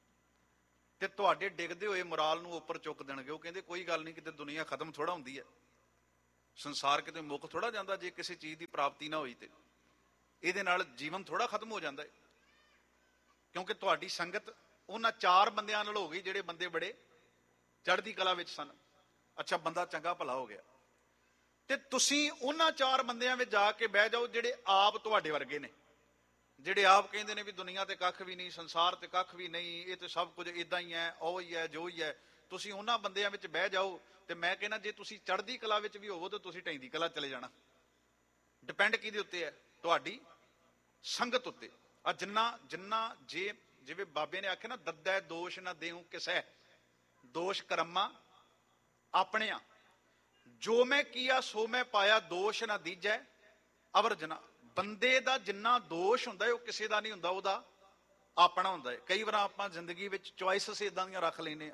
ਤੇ ਤੁਹਾਡੇ ਡਿੱਗਦੇ ਹੋਏ ਮੁਰਾਲ ਨੂੰ ਉੱਪਰ ਚੁੱਕ ਦੇਣਗੇ। ਉਹ ਕਹਿੰਦੇ ਕੋਈ ਗੱਲ ਨਹੀਂ, ਕਿਤੇ ਦੁਨੀਆ ਖਤਮ ਥੋੜਾ ਹੁੰਦੀ ਹੈ, ਸੰਸਾਰ ਕਿਤੇ ਮੁੱਕ ਥੋੜਾ ਜਾਂਦਾ। ਜੇ ਕਿਸੇ ਚੀਜ਼ ਦੀ ਪ੍ਰਾਪਤੀ ਨਾ ਹੋਈ ਤੇ ਇਹਦੇ ਨਾਲ ਜੀਵਨ ਥੋੜਾ ਖਤਮ ਹੋ ਜਾਂਦਾ ਹੈ। ਕਿਉਂਕਿ ਤੁਹਾਡੀ ਸੰਗਤ ਉਹਨਾਂ 4 ਬੰਦਿਆਂ ਨਾਲ ਹੋ ਗਈ ਜਿਹੜੇ ਬੰਦੇ ਬੜੇ ਚੜ੍ਹਦੀ ਕਲਾ ਵਿੱਚ ਸਨ। ਅੱਛਾ, ਬੰਦਾ ਚੰਗਾ ਭਲਾ ਹੋ ਗਿਆ, ਤੇ ਤੁਸੀਂ ਉਹਨਾਂ 4 ਬੰਦਿਆਂ ਵਿੱਚ ਜਾ ਕੇ ਬਹਿ ਜਾਓ ਜਿਹੜੇ ਆਪ ਤੁਹਾਡੇ ਵਰਗੇ ਨੇ, ਜਿਹੜੇ ਆਪ ਕਹਿੰਦੇ ਨੇ ਵੀ ਦੁਨੀਆ ਤੇ ਕੱਖ ਵੀ ਨਹੀਂ, ਸੰਸਾਰ ਤੇ ਕੱਖ ਵੀ ਨਹੀਂ, ਇਹ ਤੇ ਸਭ ਕੁਝ ਇਦਾਂ ਹੀ ਹੈ, ਉਹ ਹੀ ਹੈ, ਜੋ ਹੀ ਹੈ। ਤੁਸੀਂ ਉਹਨਾਂ ਬੰਦਿਆਂ ਵਿੱਚ ਬਹਿ ਜਾਓ ਤੇ ਮੈਂ ਕਹਿੰਦਾ ਜੇ ਤੁਸੀਂ ਚੜ੍ਹਦੀ ਕਲਾ ਵਿੱਚ ਵੀ ਹੋਵੋ ਤਾਂ ਤੁਸੀਂ ਢਹਿੰਦੀ ਕਲਾ ਚਲੇ ਜਾਣਾ। ਡਿਪੈਂਡ ਕਿਹਦੇ ਉੱਤੇ ਹੈ? ਤੁਹਾਡੀ ਸੰਗਤ ਉੱਤੇ। ਆ ਜਿੰਨਾ ਜੇ ਜਿਵੇਂ ਬਾਬੇ ਨੇ ਆਖਿਆ ਨਾ, ਦੱਦੈ ਦੋਸ਼ ਨਾ ਦੇਉ ਕਿਸੈ, ਦੋਸ਼ ਕਰਮਾ ਆਪਣਿਆਂ, ਜੋ ਮੈਂ ਕੀਆ ਸੋ ਮੈਂ ਪਾਇਆ, ਦੋਸ਼ ਨਾ ਦੀਜੈ ਅਵਰ ਜਨਾ। ਬੰਦੇ ਦਾ ਜਿੰਨਾ ਦੋਸ਼ ਹੁੰਦਾ ਹੈ ਉਹ ਕਿਸੇ ਦਾ ਨਹੀਂ ਹੁੰਦਾ, ਉਹਦਾ ਆਪਣਾ ਹੁੰਦਾ ਹੈ। ਕਈ ਵਾਰ ਆਪਾਂ ਜ਼ਿੰਦਗੀ ਵਿੱਚ ਚੁਆਇਸਸ ਇਦਾਂ ਦੀਆਂ ਰੱਖ ਲੈਂਦੇ ਆ,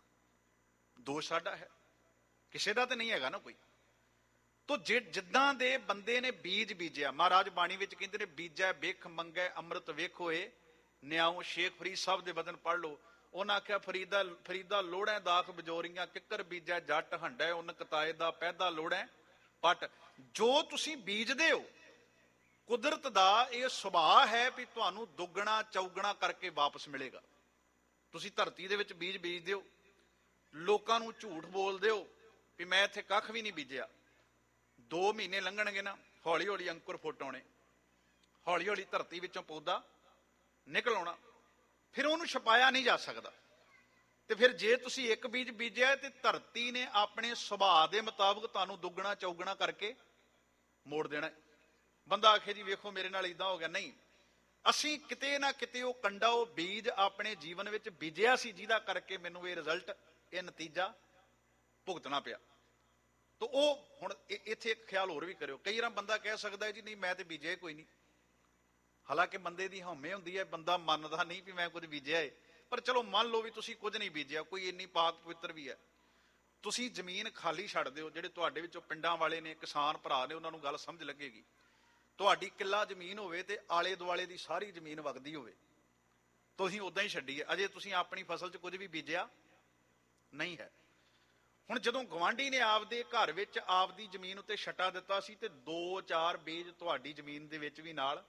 ਦੋਸ਼ ਸਾਡਾ ਹੈ, ਕਿਸੇ ਦਾ ਤਾਂ ਨਹੀਂ ਹੈਗਾ ਨਾ ਕੋਈ। ਤੋ ਜਿੱਦਾਂ ਦੇ ਬੰਦੇ ਨੇ ਬੀਜ ਬੀਜਿਆ, ਮਹਾਰਾਜ ਬਾਣੀ ਵਿੱਚ ਕਹਿੰਦੇ ਨੇ ਬੀਜੈ ਬਿਖ ਮੰਗੈ ਅੰਮ੍ਰਿਤ ਵੇਖੋਏ ਨਿਆਉ। ਸ਼ੇਖ ਫਰੀਦ ਸਾਹਿਬ ਦੇ ਵਚਨ ਪੜ੍ਹ ਲਓ। ਉਹਨਾਂ ਆਖਿਆ ਫਰੀਦਾ ਲੋੜੈ ਦਾਖ ਬਜੋਰੀਆਂ, ਕਿੱਕਰ ਬੀਜੈ ਜੱਟ ਹੰਡੈ, ਉਨ ਕਤਾਏ ਦਾ ਪੈਦਾ ਲੋੜੈ ਪੱਟ। ਜੋ ਤੁਸੀਂ ਬੀਜਦੇ ਹੋ, ਕੁਦਰਤ ਦਾ ਇਹ ਸੁਭਾਅ ਹੈ ਵੀ ਤੁਹਾਨੂੰ ਦੁੱਗਣਾ ਚੌਗਣਾ ਕਰਕੇ ਵਾਪਸ ਮਿਲੇਗਾ। ਤੁਸੀਂ ਧਰਤੀ ਦੇ ਵਿੱਚ ਬੀਜ ਬੀਜਦੇ ਹੋ, ਲੋਕਾਂ ਨੂੰ ਝੂਠ ਬੋਲਦੇ ਹੋ ਵੀ ਮੈਂ ਇੱਥੇ ਕੱਖ ਵੀ ਨਹੀਂ ਬੀਜਿਆ, 2 ਮਹੀਨੇ ਲੰਘਣਗੇ ਨਾ, ਹੌਲੀ ਹੌਲੀ ਅੰਕੁਰ ਫੁੱਟ ਆਉਣੇ, ਹੌਲੀ ਹੌਲੀ ਧਰਤੀ ਵਿੱਚੋਂ ਪੌਦਾ ਨਿਕਲ ਆਉਣਾ, ਫਿਰ ਉਹਨੂੰ ਛਪਾਇਆ ਨਹੀਂ ਜਾ ਸਕਦਾ। ਤੇ ਫਿਰ ਜੇ ਤੁਸੀਂ ਇੱਕ ਬੀਜ ਬੀਜਿਆ ਤੇ ਧਰਤੀ ਨੇ ਆਪਣੇ ਸੁਭਾਅ ਦੇ ਮੁਤਾਬਕ ਤੁਹਾਨੂੰ ਦੁੱਗਣਾ ਚੌਗਣਾ ਕਰਕੇ ਮੋੜ ਦੇਣਾ। ਬੰਦਾ ਆਖੇ ਜੀ ਵੇਖੋ ਮੇਰੇ ਨਾਲ ਇਦਾਂ ਹੋ ਗਿਆ, ਨਹੀਂ, ਅਸੀਂ ਕਿਤੇ ਨਾ ਕਿਤੇ ਉਹ ਕੰਡਾ, ਉਹ ਬੀਜ ਆਪਣੇ ਜੀਵਨ ਵਿੱਚ ਬੀਜਿਆ ਸੀ, ਜਿਹਦਾ ਕਰਕੇ ਮੈਨੂੰ ਇਹ ਰਿਜ਼ਲਟ, ਇਹ ਨਤੀਜਾ ਭੁਗਤਣਾ ਪਿਆ। ਤਾਂ ਉਹ ਹੁਣ ਇੱਥੇ ਇੱਕ ਖਿਆਲ ਹੋਰ ਵੀ ਕਰਿਓ। ਕਈ ਵਾਰ ਬੰਦਾ ਕਹਿ ਸਕਦਾ ਹੈ ਜੀ ਨਹੀਂ ਮੈਂ ਤੇ ਬੀਜਿਆ ਕੋਈ ਨਹੀਂ, ਹਾਲਾਂਕਿ ਬੰਦੇ ਦੀ ਹਉਮੈ ਹੁੰਦੀ ਹੈ, ਬੰਦਾ ਮੰਨਦਾ ਨਹੀਂ ਵੀ ਮੈਂ ਕੁਝ ਬੀਜਿਆ ਹੈ। ਪਰ ਚਲੋ ਮੰਨ ਲਓ ਵੀ ਤੁਸੀਂ ਕੁਝ ਨਹੀਂ ਬੀਜਿਆ, ਕੋਈ ਇੰਨੀ ਪਾਕ ਪਵਿੱਤਰ ਵੀ ਹੈ, ਤੁਸੀਂ ਜ਼ਮੀਨ ਖਾਲੀ ਛੱਡ ਦਿਓ, ਜਿਹੜੇ ਤੁਹਾਡੇ ਵਿੱਚੋਂ ਪਿੰਡਾਂ ਵਾਲੇ ਨੇ, ਕਿਸਾਨ ਭਰਾ ਨੇ, ਉਹਨਾਂ ਨੂੰ ਗੱਲ ਸਮਝ ਲੱਗੇਗੀ। ਤੁਹਾਡੀ ਕਿੱਲਾ ਜ਼ਮੀਨ ਹੋਵੇ ਤੇ ਆਲੇ ਦੁਆਲੇ ਦੀ ਸਾਰੀ ਜ਼ਮੀਨ ਵਗਦੀ ਹੋਵੇ, ਤੁਸੀਂ ਉਦਾਂ ਹੀ ਛੱਡੀ ਹੈ, ਅਜੇ ਤੁਸੀਂ ਆਪਣੀ ਫਸਲ 'ਚ ਕੁਝ ਵੀ ਬੀਜਿਆ ਨਹੀਂ ਹੈ। ਹੁਣ ਜਦੋਂ ਗਵਾਂਢੀ ਨੇ ਆਪਦੇ ਘਰ ਵਿੱਚ ਆਪਦੀ ਜ਼ਮੀਨ ਉੱਤੇ ਛੱਟਾ ਦਿੱਤਾ ਸੀ ਤੇ 2-4 ਬੀਜ ਤੁਹਾਡੀ ਜ਼ਮੀਨ ਦੇ ਵਿੱਚ ਵੀ ਨਾਲ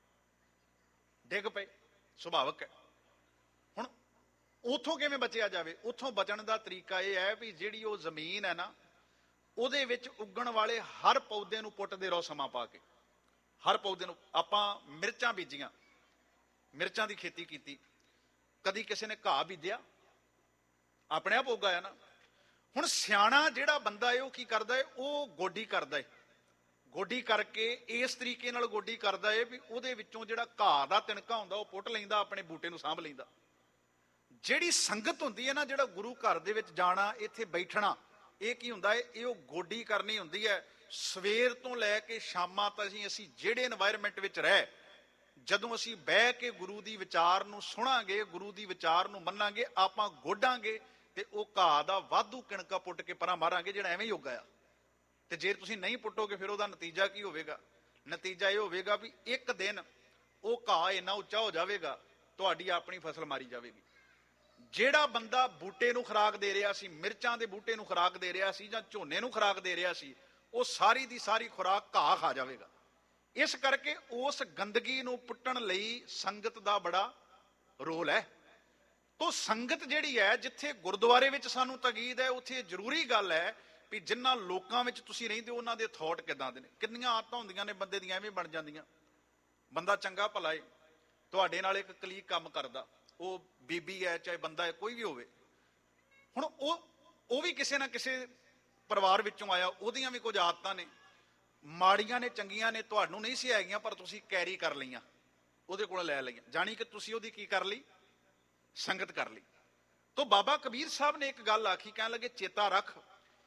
ਡਿੱਗ ਪਏ, ਸੁਭਾਵਿਕ ਹੈ। ਹੁਣ ਉਥੋਂ ਕਿਵੇਂ ਬਚਿਆ ਜਾਵੇ? ਉਥੋਂ ਬਚਣ ਦਾ ਤਰੀਕਾ ਇਹ ਹੈ ਵੀ ਜਿਹੜੀ ਉਹ ਜ਼ਮੀਨ ਹੈ ਨਾ, ਉਹਦੇ ਵਿੱਚ ਉੱਗਣ ਵਾਲੇ ਹਰ ਪੌਦੇ ਨੂੰ ਪੁੱਟਦੇ ਰਹੋ ਸਮਾਂ ਪਾ ਕੇ। ਹਰ ਪੌਦੇ ਨੂੰ, ਆਪਾਂ ਮਿਰਚਾਂ ਬੀਜੀਆਂ, ਮਿਰਚਾਂ ਦੀ ਖੇਤੀ ਕੀਤੀ, ਕਦੀ ਕਿਸੇ ਨੇ ਘਾਹ ਬੀਜਿਆ? ਆਪਣੇ ਆਪ ਉੱਗ ਆਇਆ ਨਾ। ਹੁਣ ਸਿਆਣਾ ਜਿਹੜਾ ਬੰਦਾ ਹੈ ਉਹ ਕੀ ਕਰਦਾ ਹੈ? ਉਹ ਗੋਡੀ ਕਰਦਾ ਹੈ, ਗੋਡੀ ਕਰਕੇ ਇਸ ਤਰੀਕੇ ਨਾਲ ਗੋਡੀ ਕਰਦਾ ਹੈ ਵੀ ਉਹਦੇ ਵਿੱਚੋਂ ਜਿਹੜਾ ਘਾਹ ਦਾ ਤਿਣਕਾ ਹੁੰਦਾ ਉਹ ਪੁੱਟ ਲੈਂਦਾ, ਆਪਣੇ ਬੂਟੇ ਨੂੰ ਸਾਂਭ ਲੈਂਦਾ। ਜਿਹੜੀ ਸੰਗਤ ਹੁੰਦੀ ਹੈ ਨਾ, ਜਿਹੜਾ ਗੁਰੂ ਘਰ ਦੇ ਵਿੱਚ ਜਾਣਾ, ਇੱਥੇ ਬੈਠਣਾ, ਇਹ ਕੀ ਹੁੰਦਾ ਹੈ? ਇਹ ਉਹ ਗੋਡੀ ਕਰਨੀ ਹੁੰਦੀ ਹੈ। ਸਵੇਰ ਤੋਂ ਲੈ ਕੇ ਸ਼ਾਮਾਂ ਤੱਕ ਅਸੀਂ ਜਿਹੜੇ এনवायरमेंट ਵਿੱਚ ਰਹਿ, ਜਦੋਂ ਅਸੀਂ ਬਹਿ ਕੇ ਗੁਰੂ ਦੀ ਵਿਚਾਰ ਨੂੰ ਸੁਣਾਂਗੇ, ਗੁਰੂ ਦੀ ਵਿਚਾਰ ਨੂੰ ਮੰਨਾਂਗੇ, ਆਪਾਂ ਗੋਡਾਂਗੇ ਤੇ ਉਹ ਘਾਹ ਦਾ ਵਾਧੂ ਕਿਣਕਾ ਪੁੱਟ ਕੇ ਪਰਾਂ ਮਾਰਾਂਗੇ ਜਿਹੜਾ ਐਵੇਂ ਹੀ ਉੱਗ ਆਇਆ। ਤੇ ਜੇ ਤੁਸੀਂ ਨਹੀਂ ਪੁੱਟੋਗੇ ਫਿਰ ਉਹਦਾ ਨਤੀਜਾ ਕੀ ਹੋਵੇਗਾ? ਨਤੀਜਾ ਇਹ ਹੋਵੇਗਾ ਵੀ ਇੱਕ ਦਿਨ ਉਹ ਘਾਹ ਇੰਨਾ ਉੱਚਾ ਹੋ ਜਾਵੇਗਾ, ਤੁਹਾਡੀ ਆਪਣੀ ਫਸਲ ਮਾਰੀ ਜਾਵੇਗੀ। ਜਿਹੜਾ ਬੰਦਾ ਬੂਟੇ ਨੂੰ ਖੁਰਾਕ ਦੇ ਰਿਹਾ ਸੀ, ਮਿਰਚਾਂ ਦੇ ਬੂਟੇ ਨੂੰ ਖੁਰਾਕ ਦੇ ਰਿਹਾ ਸੀ ਜਾਂ ਝੋਨੇ ਨੂੰ ਖੁਰਾਕ ਦੇ ਰਿਹਾ ਸੀ, ਉਹ ਸਾਰੀ ਦੀ ਸਾਰੀ ਖੁਰਾਕ ਘਾਹ ਖਾ ਜਾਵੇਗਾ। ਇਸ ਕਰਕੇ ਉਸ ਗੰਦਗੀ ਨੂੰ ਪੁੱਟਣ ਲਈ ਸੰਗਤ ਦਾ ਬੜਾ ਰੋਲ ਹੈ। ਤੋ ਸੰਗਤ ਜਿਹੜੀ ਹੈ, ਜਿੱਥੇ ਗੁਰਦੁਆਰੇ ਵਿੱਚ ਸਾਨੂੰ ਤਕੀਦ ਹੈ, ਉੱਥੇ ਜ਼ਰੂਰੀ ਗੱਲ ਹੈ ਵੀ ਜਿਨ੍ਹਾਂ ਲੋਕਾਂ ਵਿੱਚ ਤੁਸੀਂ ਰਹਿੰਦੇ ਹੋ ਉਹਨਾਂ ਦੇ ਥੌਟ ਕਿੱਦਾਂ ਦੇ ਨੇ। ਕਿੰਨੀਆਂ ਆਦਤਾਂ ਹੁੰਦੀਆਂ ਨੇ ਬੰਦੇ ਦੀਆਂ ਐਵੇਂ ਬਣ ਜਾਂਦੀਆਂ। ਬੰਦਾ ਚੰਗਾ ਭਲਾ ਹੈ, ਤੁਹਾਡੇ ਨਾਲ ਇੱਕ ਕਲੀਗ ਕੰਮ ਕਰਦਾ, ਉਹ ਬੀਬੀ ਹੈ ਚਾਹੇ ਬੰਦਾ ਹੈ, ਕੋਈ ਵੀ ਹੋਵੇ। ਹੁਣ ਉਹ ਵੀ ਕਿਸੇ ਨਾ ਕਿਸੇ ਪਰਿਵਾਰ ਵਿੱਚੋਂ ਆਇਆ, ਉਹਦੀਆਂ ਵੀ ਕੁਝ ਆਦਤਾਂ ਨੇ, ਮਾੜੀਆਂ ਨੇ ਚੰਗੀਆਂ ਨੇ, ਤੁਹਾਨੂੰ ਨਹੀਂ ਸੀ ਹੈਗੀਆਂ ਪਰ ਤੁਸੀਂ ਕੈਰੀ ਕਰ ਲਈਆਂ, ਉਹਦੇ ਕੋਲ ਲੈ ਲਈਆਂ, ਜਾਣੀ ਕਿ ਤੁਸੀਂ ਉਹਦੀ ਕੀ ਕਰ ਲਈ? ਸੰਗਤ ਕਰ ਲਈ। ਤੋ ਬਾਬਾ ਕਬੀਰ ਸਾਹਿਬ ਨੇ ਇੱਕ ਗੱਲ ਆਖੀ, ਕਹਿਣ ਲੱਗੇ ਚੇਤਾ ਰੱਖ,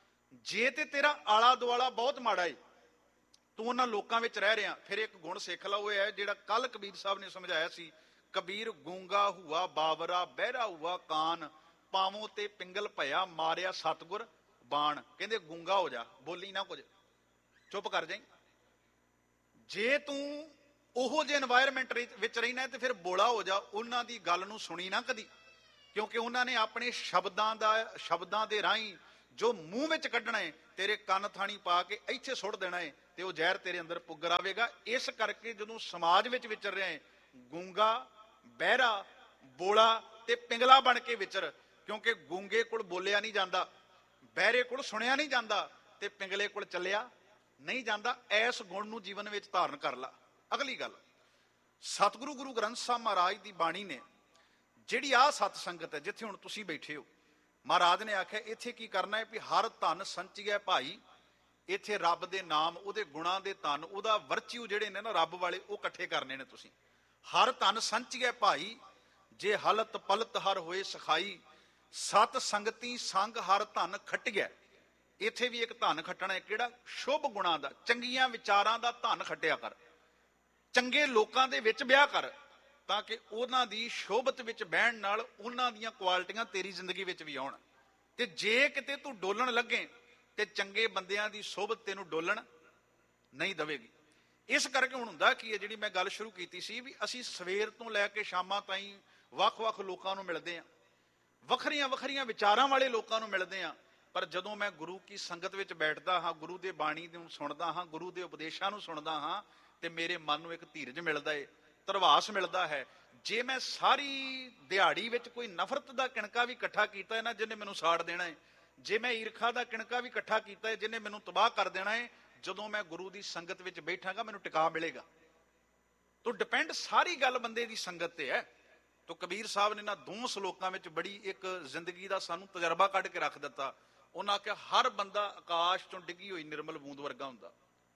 ਜੇ ਤੇ ਤੇਰਾ ਆਲਾ ਦੁਆਲਾ ਬਹੁਤ ਮਾੜਾ ਏ, ਤੂੰ ਉਹਨਾਂ ਲੋਕਾਂ ਵਿੱਚ ਰਹਿ ਰਿਹਾ, ਫਿਰ ਇੱਕ ਗੁਣ ਸਿੱਖ ਲਾ, ਉਹ ਹੈ ਜਿਹੜਾ ਕੱਲ ਕਬੀਰ ਸਾਹਿਬ ਨੇ ਸਮਝਾਇਆ ਸੀ, ਕਬੀਰ ਗੂੰਗਾ ਹੁਆ ਬਾਵਰਾ, ਬਹਿਰਾ ਹੁਆ ਕਾਨ, ਪਾਵੋਂ ਤੇ ਪਿੰਗਲ ਭਇਆ, ਮਾਰਿਆ ਸਤਗੁਰ ਬਾਣ। ਕਹਿੰਦੇ ਗੂੰਗਾ ਹੋ ਜਾ, ਬੋਲੀ ਨਾ ਕੁਝ, ਚੁੱਪ ਕਰ ਜਾਈਂ। ਜੇ ਤੂੰ ਉਹੋ ਜਿਹੇ এনवायरमेंट ਵਿੱਚ ਰਹਿਣਾ ਤੇ ਫਿਰ ਬੋਲਾ ਹੋ ਜਾ, ਉਹਨਾਂ ਦੀ ਗੱਲ ਨੂੰ ਸੁਣੀ ਨਾ ਕਦੀ, ਕਿਉਂਕਿ ਉਹਨਾਂ ਨੇ ਆਪਣੇ ਸ਼ਬਦਾਂ ਦੇ ਰਾਹੀਂ ਜੋ ਮੂੰਹ ਵਿੱਚ ਕੱਢਣਾ ਹੈ, ਤੇਰੇ ਕੰਨ ਥਾਣੀ ਪਾ ਕੇ ਇੱਥੇ ਸੁੱਟ ਦੇਣਾ ਹੈ ਤੇ ਉਹ ਜ਼ਹਿਰ ਤੇਰੇ ਅੰਦਰ ਪੁੱਗਰ ਆਵੇਗਾ। ਇਸ ਕਰਕੇ ਜਦੋਂ ਸਮਾਜ ਵਿੱਚ ਵਿਚਰ ਰਿਹਾ ਹੈ, ਗੂੰਗਾ, ਬਹਿਰਾ, ਬੋਲਾ ਤੇ ਪਿੰਗਲਾ ਬਣ ਕੇ ਵਿਚਰ, ਕਿਉਂਕਿ ਗੂੰਗੇ ਕੋਲ ਬੋਲਿਆ ਨਹੀਂ ਜਾਂਦਾ, ਬਹਿਰੇ ਕੋਲ ਸੁਣਿਆ ਨਹੀਂ ਜਾਂਦਾ ਤੇ ਪਿੰਗਲੇ ਕੋਲ ਚੱਲਿਆ ਨਹੀਂ ਜਾਂਦਾ। ਇਸ ਗੁਣ ਨੂੰ ਜੀਵਨ ਵਿੱਚ ਧਾਰਨ ਕਰ ਲਾ। ਅਗਲੀ ਗੱਲ, ਸਤਿਗੁਰੂ ਗੁਰੂ ਗ੍ਰੰਥ ਸਾਹਿਬ ਮਹਾਰਾਜ ਦੀ ਬਾਣੀ ਨੇ ਜਿਹੜੀ ਆਹ ਸਤ ਸੰਗਤ ਹੈ ਜਿੱਥੇ ਹੁਣ ਤੁਸੀਂ ਬੈਠੇ ਹੋ, ਮਹਾਰਾਜ ਨੇ ਆਖਿਆ ਇੱਥੇ ਕੀ ਕਰਨਾ ਹੈ ਵੀ ਹਰ ਧਨ ਸੰਚੀਐ ਭਾਈ। ਇੱਥੇ ਰੱਬ ਦੇ ਨਾਮ, ਉਹਦੇ ਗੁਣਾਂ ਦੇ ਧਨ, ਉਹਦਾ ਵਰਚਿਊ ਜਿਹੜੇ ਨੇ ਨਾ ਰੱਬ ਵਾਲੇ, ਉਹ ਇਕੱਠੇ ਕਰਨੇ ਨੇ ਤੁਸੀਂ। ਹਰ ਧਨ ਸੰਚੀਐ ਭਾਈ, ਜੇ ਹਲਤ ਪਲਤ ਹਰ ਹੋਏ ਸਖਾਈ, ਸਤ ਸੰਗਤੀ ਸੰਗ ਹਰ ਧਨ ਖੱਟਿਐ। ਇੱਥੇ ਵੀ ਇੱਕ ਧਨ ਖੱਟਣਾ ਹੈ, ਕਿਹੜਾ? ਸ਼ੁਭ ਗੁਣਾਂ ਦਾ, ਚੰਗੀਆਂ ਵਿਚਾਰਾਂ ਦਾ ਧਨ ਖੱਟਿਆ ਕਰ, ਚੰਗੇ ਲੋਕਾਂ ਦੇ ਵਿੱਚ ਵਿਆਹ ਕਰ, ਤਾਂ ਕਿ ਉਹਨਾਂ ਦੀ ਸ਼ੋਭਤ ਵਿੱਚ ਬਹਿਣ ਨਾਲ ਉਹਨਾਂ ਦੀਆਂ ਕੁਆਲਿਟੀਆਂ ਤੇਰੀ ਜ਼ਿੰਦਗੀ ਵਿੱਚ ਵੀ ਆਉਣ। ਤੇ ਜੇ ਕਿਤੇ ਤੂੰ ਡੋਲਣ ਲੱਗੇ ਤੇ ਚੰਗੇ ਬੰਦਿਆਂ ਦੀ ਸੋਭਤ ਤੈਨੂੰ ਡੋਲਣ ਨਹੀਂ ਦੇਵੇਗੀ। ਇਸ ਕਰਕੇ ਹੁਣ ਹੁੰਦਾ ਕੀ ਹੈ, ਜਿਹੜੀ ਮੈਂ ਗੱਲ ਸ਼ੁਰੂ ਕੀਤੀ ਸੀ ਵੀ ਅਸੀਂ ਸਵੇਰ ਤੋਂ ਲੈ ਕੇ ਸ਼ਾਮਾਂ ਤਾਈਂ ਵੱਖ-ਵੱਖ ਲੋਕਾਂ ਨੂੰ ਮਿਲਦੇ ਹਾਂ, ਵੱਖਰੀਆਂ ਵੱਖਰੀਆਂ ਵਿਚਾਰਾਂ ਵਾਲੇ ਲੋਕਾਂ ਨੂੰ ਮਿਲਦੇ ਹਾਂ, ਪਰ ਜਦੋਂ ਮੈਂ ਗੁਰੂ ਕੀ ਸੰਗਤ ਵਿੱਚ ਬੈਠਦਾ ਹਾਂ, ਗੁਰੂ ਦੇ ਬਾਣੀ ਨੂੰ ਸੁਣਦਾ ਹਾਂ, ਗੁਰੂ ਦੇ ਉਪਦੇਸ਼ਾਂ ਨੂੰ ਸੁਣਦਾ ਹਾਂ, ਤੇ ਮੇਰੇ ਮਨ ਨੂੰ ਇੱਕ ਧੀਰਜ ਮਿਲਦਾ ਹੈ, ਧਰਵਾਸ ਮਿਲਦਾ ਹੈ। ਜੇ ਮੈਂ ਸਾਰੀ ਦਿਹਾੜੀ ਵਿੱਚ ਕੋਈ ਨਫ਼ਰਤ ਦਾ ਕਿਣਕਾ ਵੀ ਇਕੱਠਾ ਕੀਤਾ ਹੈ ਨਾ, ਜਿਹਨੇ ਮੈਨੂੰ ਸਾੜ ਦੇਣਾ ਹੈ, ਜੇ ਮੈਂ ਈਰਖਾ ਦਾ ਕਿਣਕਾ ਵੀ ਇਕੱਠਾ ਕੀਤਾ ਹੈ ਜਿਹਨੇ ਮੈਨੂੰ ਤਬਾਹ ਕਰ ਦੇਣਾ ਹੈ, ਜਦੋਂ ਮੈਂ ਗੁਰੂ ਦੀ ਸੰਗਤ ਵਿੱਚ ਬੈਠਾਂਗਾ ਮੈਨੂੰ ਟਿਕਾ ਮਿਲੇਗਾ। ਤੋ ਡਿਪੈਂਡ ਸਾਰੀ ਗੱਲ ਬੰਦੇ ਦੀ ਸੰਗਤ ਤੇ ਹੈ। ਤੋ ਕਬੀਰ ਸਾਹਿਬ ਨੇ ਨਾ ਦੋ ਸਲੋਕਾਂ ਵਿੱਚ ਬੜੀ ਇੱਕ ਜ਼ਿੰਦਗੀ ਦਾ ਸਾਨੂੰ ਤਜਰਬਾ ਕੱਢ ਕੇ ਰੱਖ ਦਿੱਤਾ। ਉਹਨਾਂ ਕਿਹਾ ਹਰ ਬੰਦਾ ਆਕਾਸ਼ ਚੋਂ ਡਿੱਗੀ ਹੋਈ ਨਿਰਮਲ ਬੂੰਦ ਵਰਗਾ ਹੁੰਦਾ।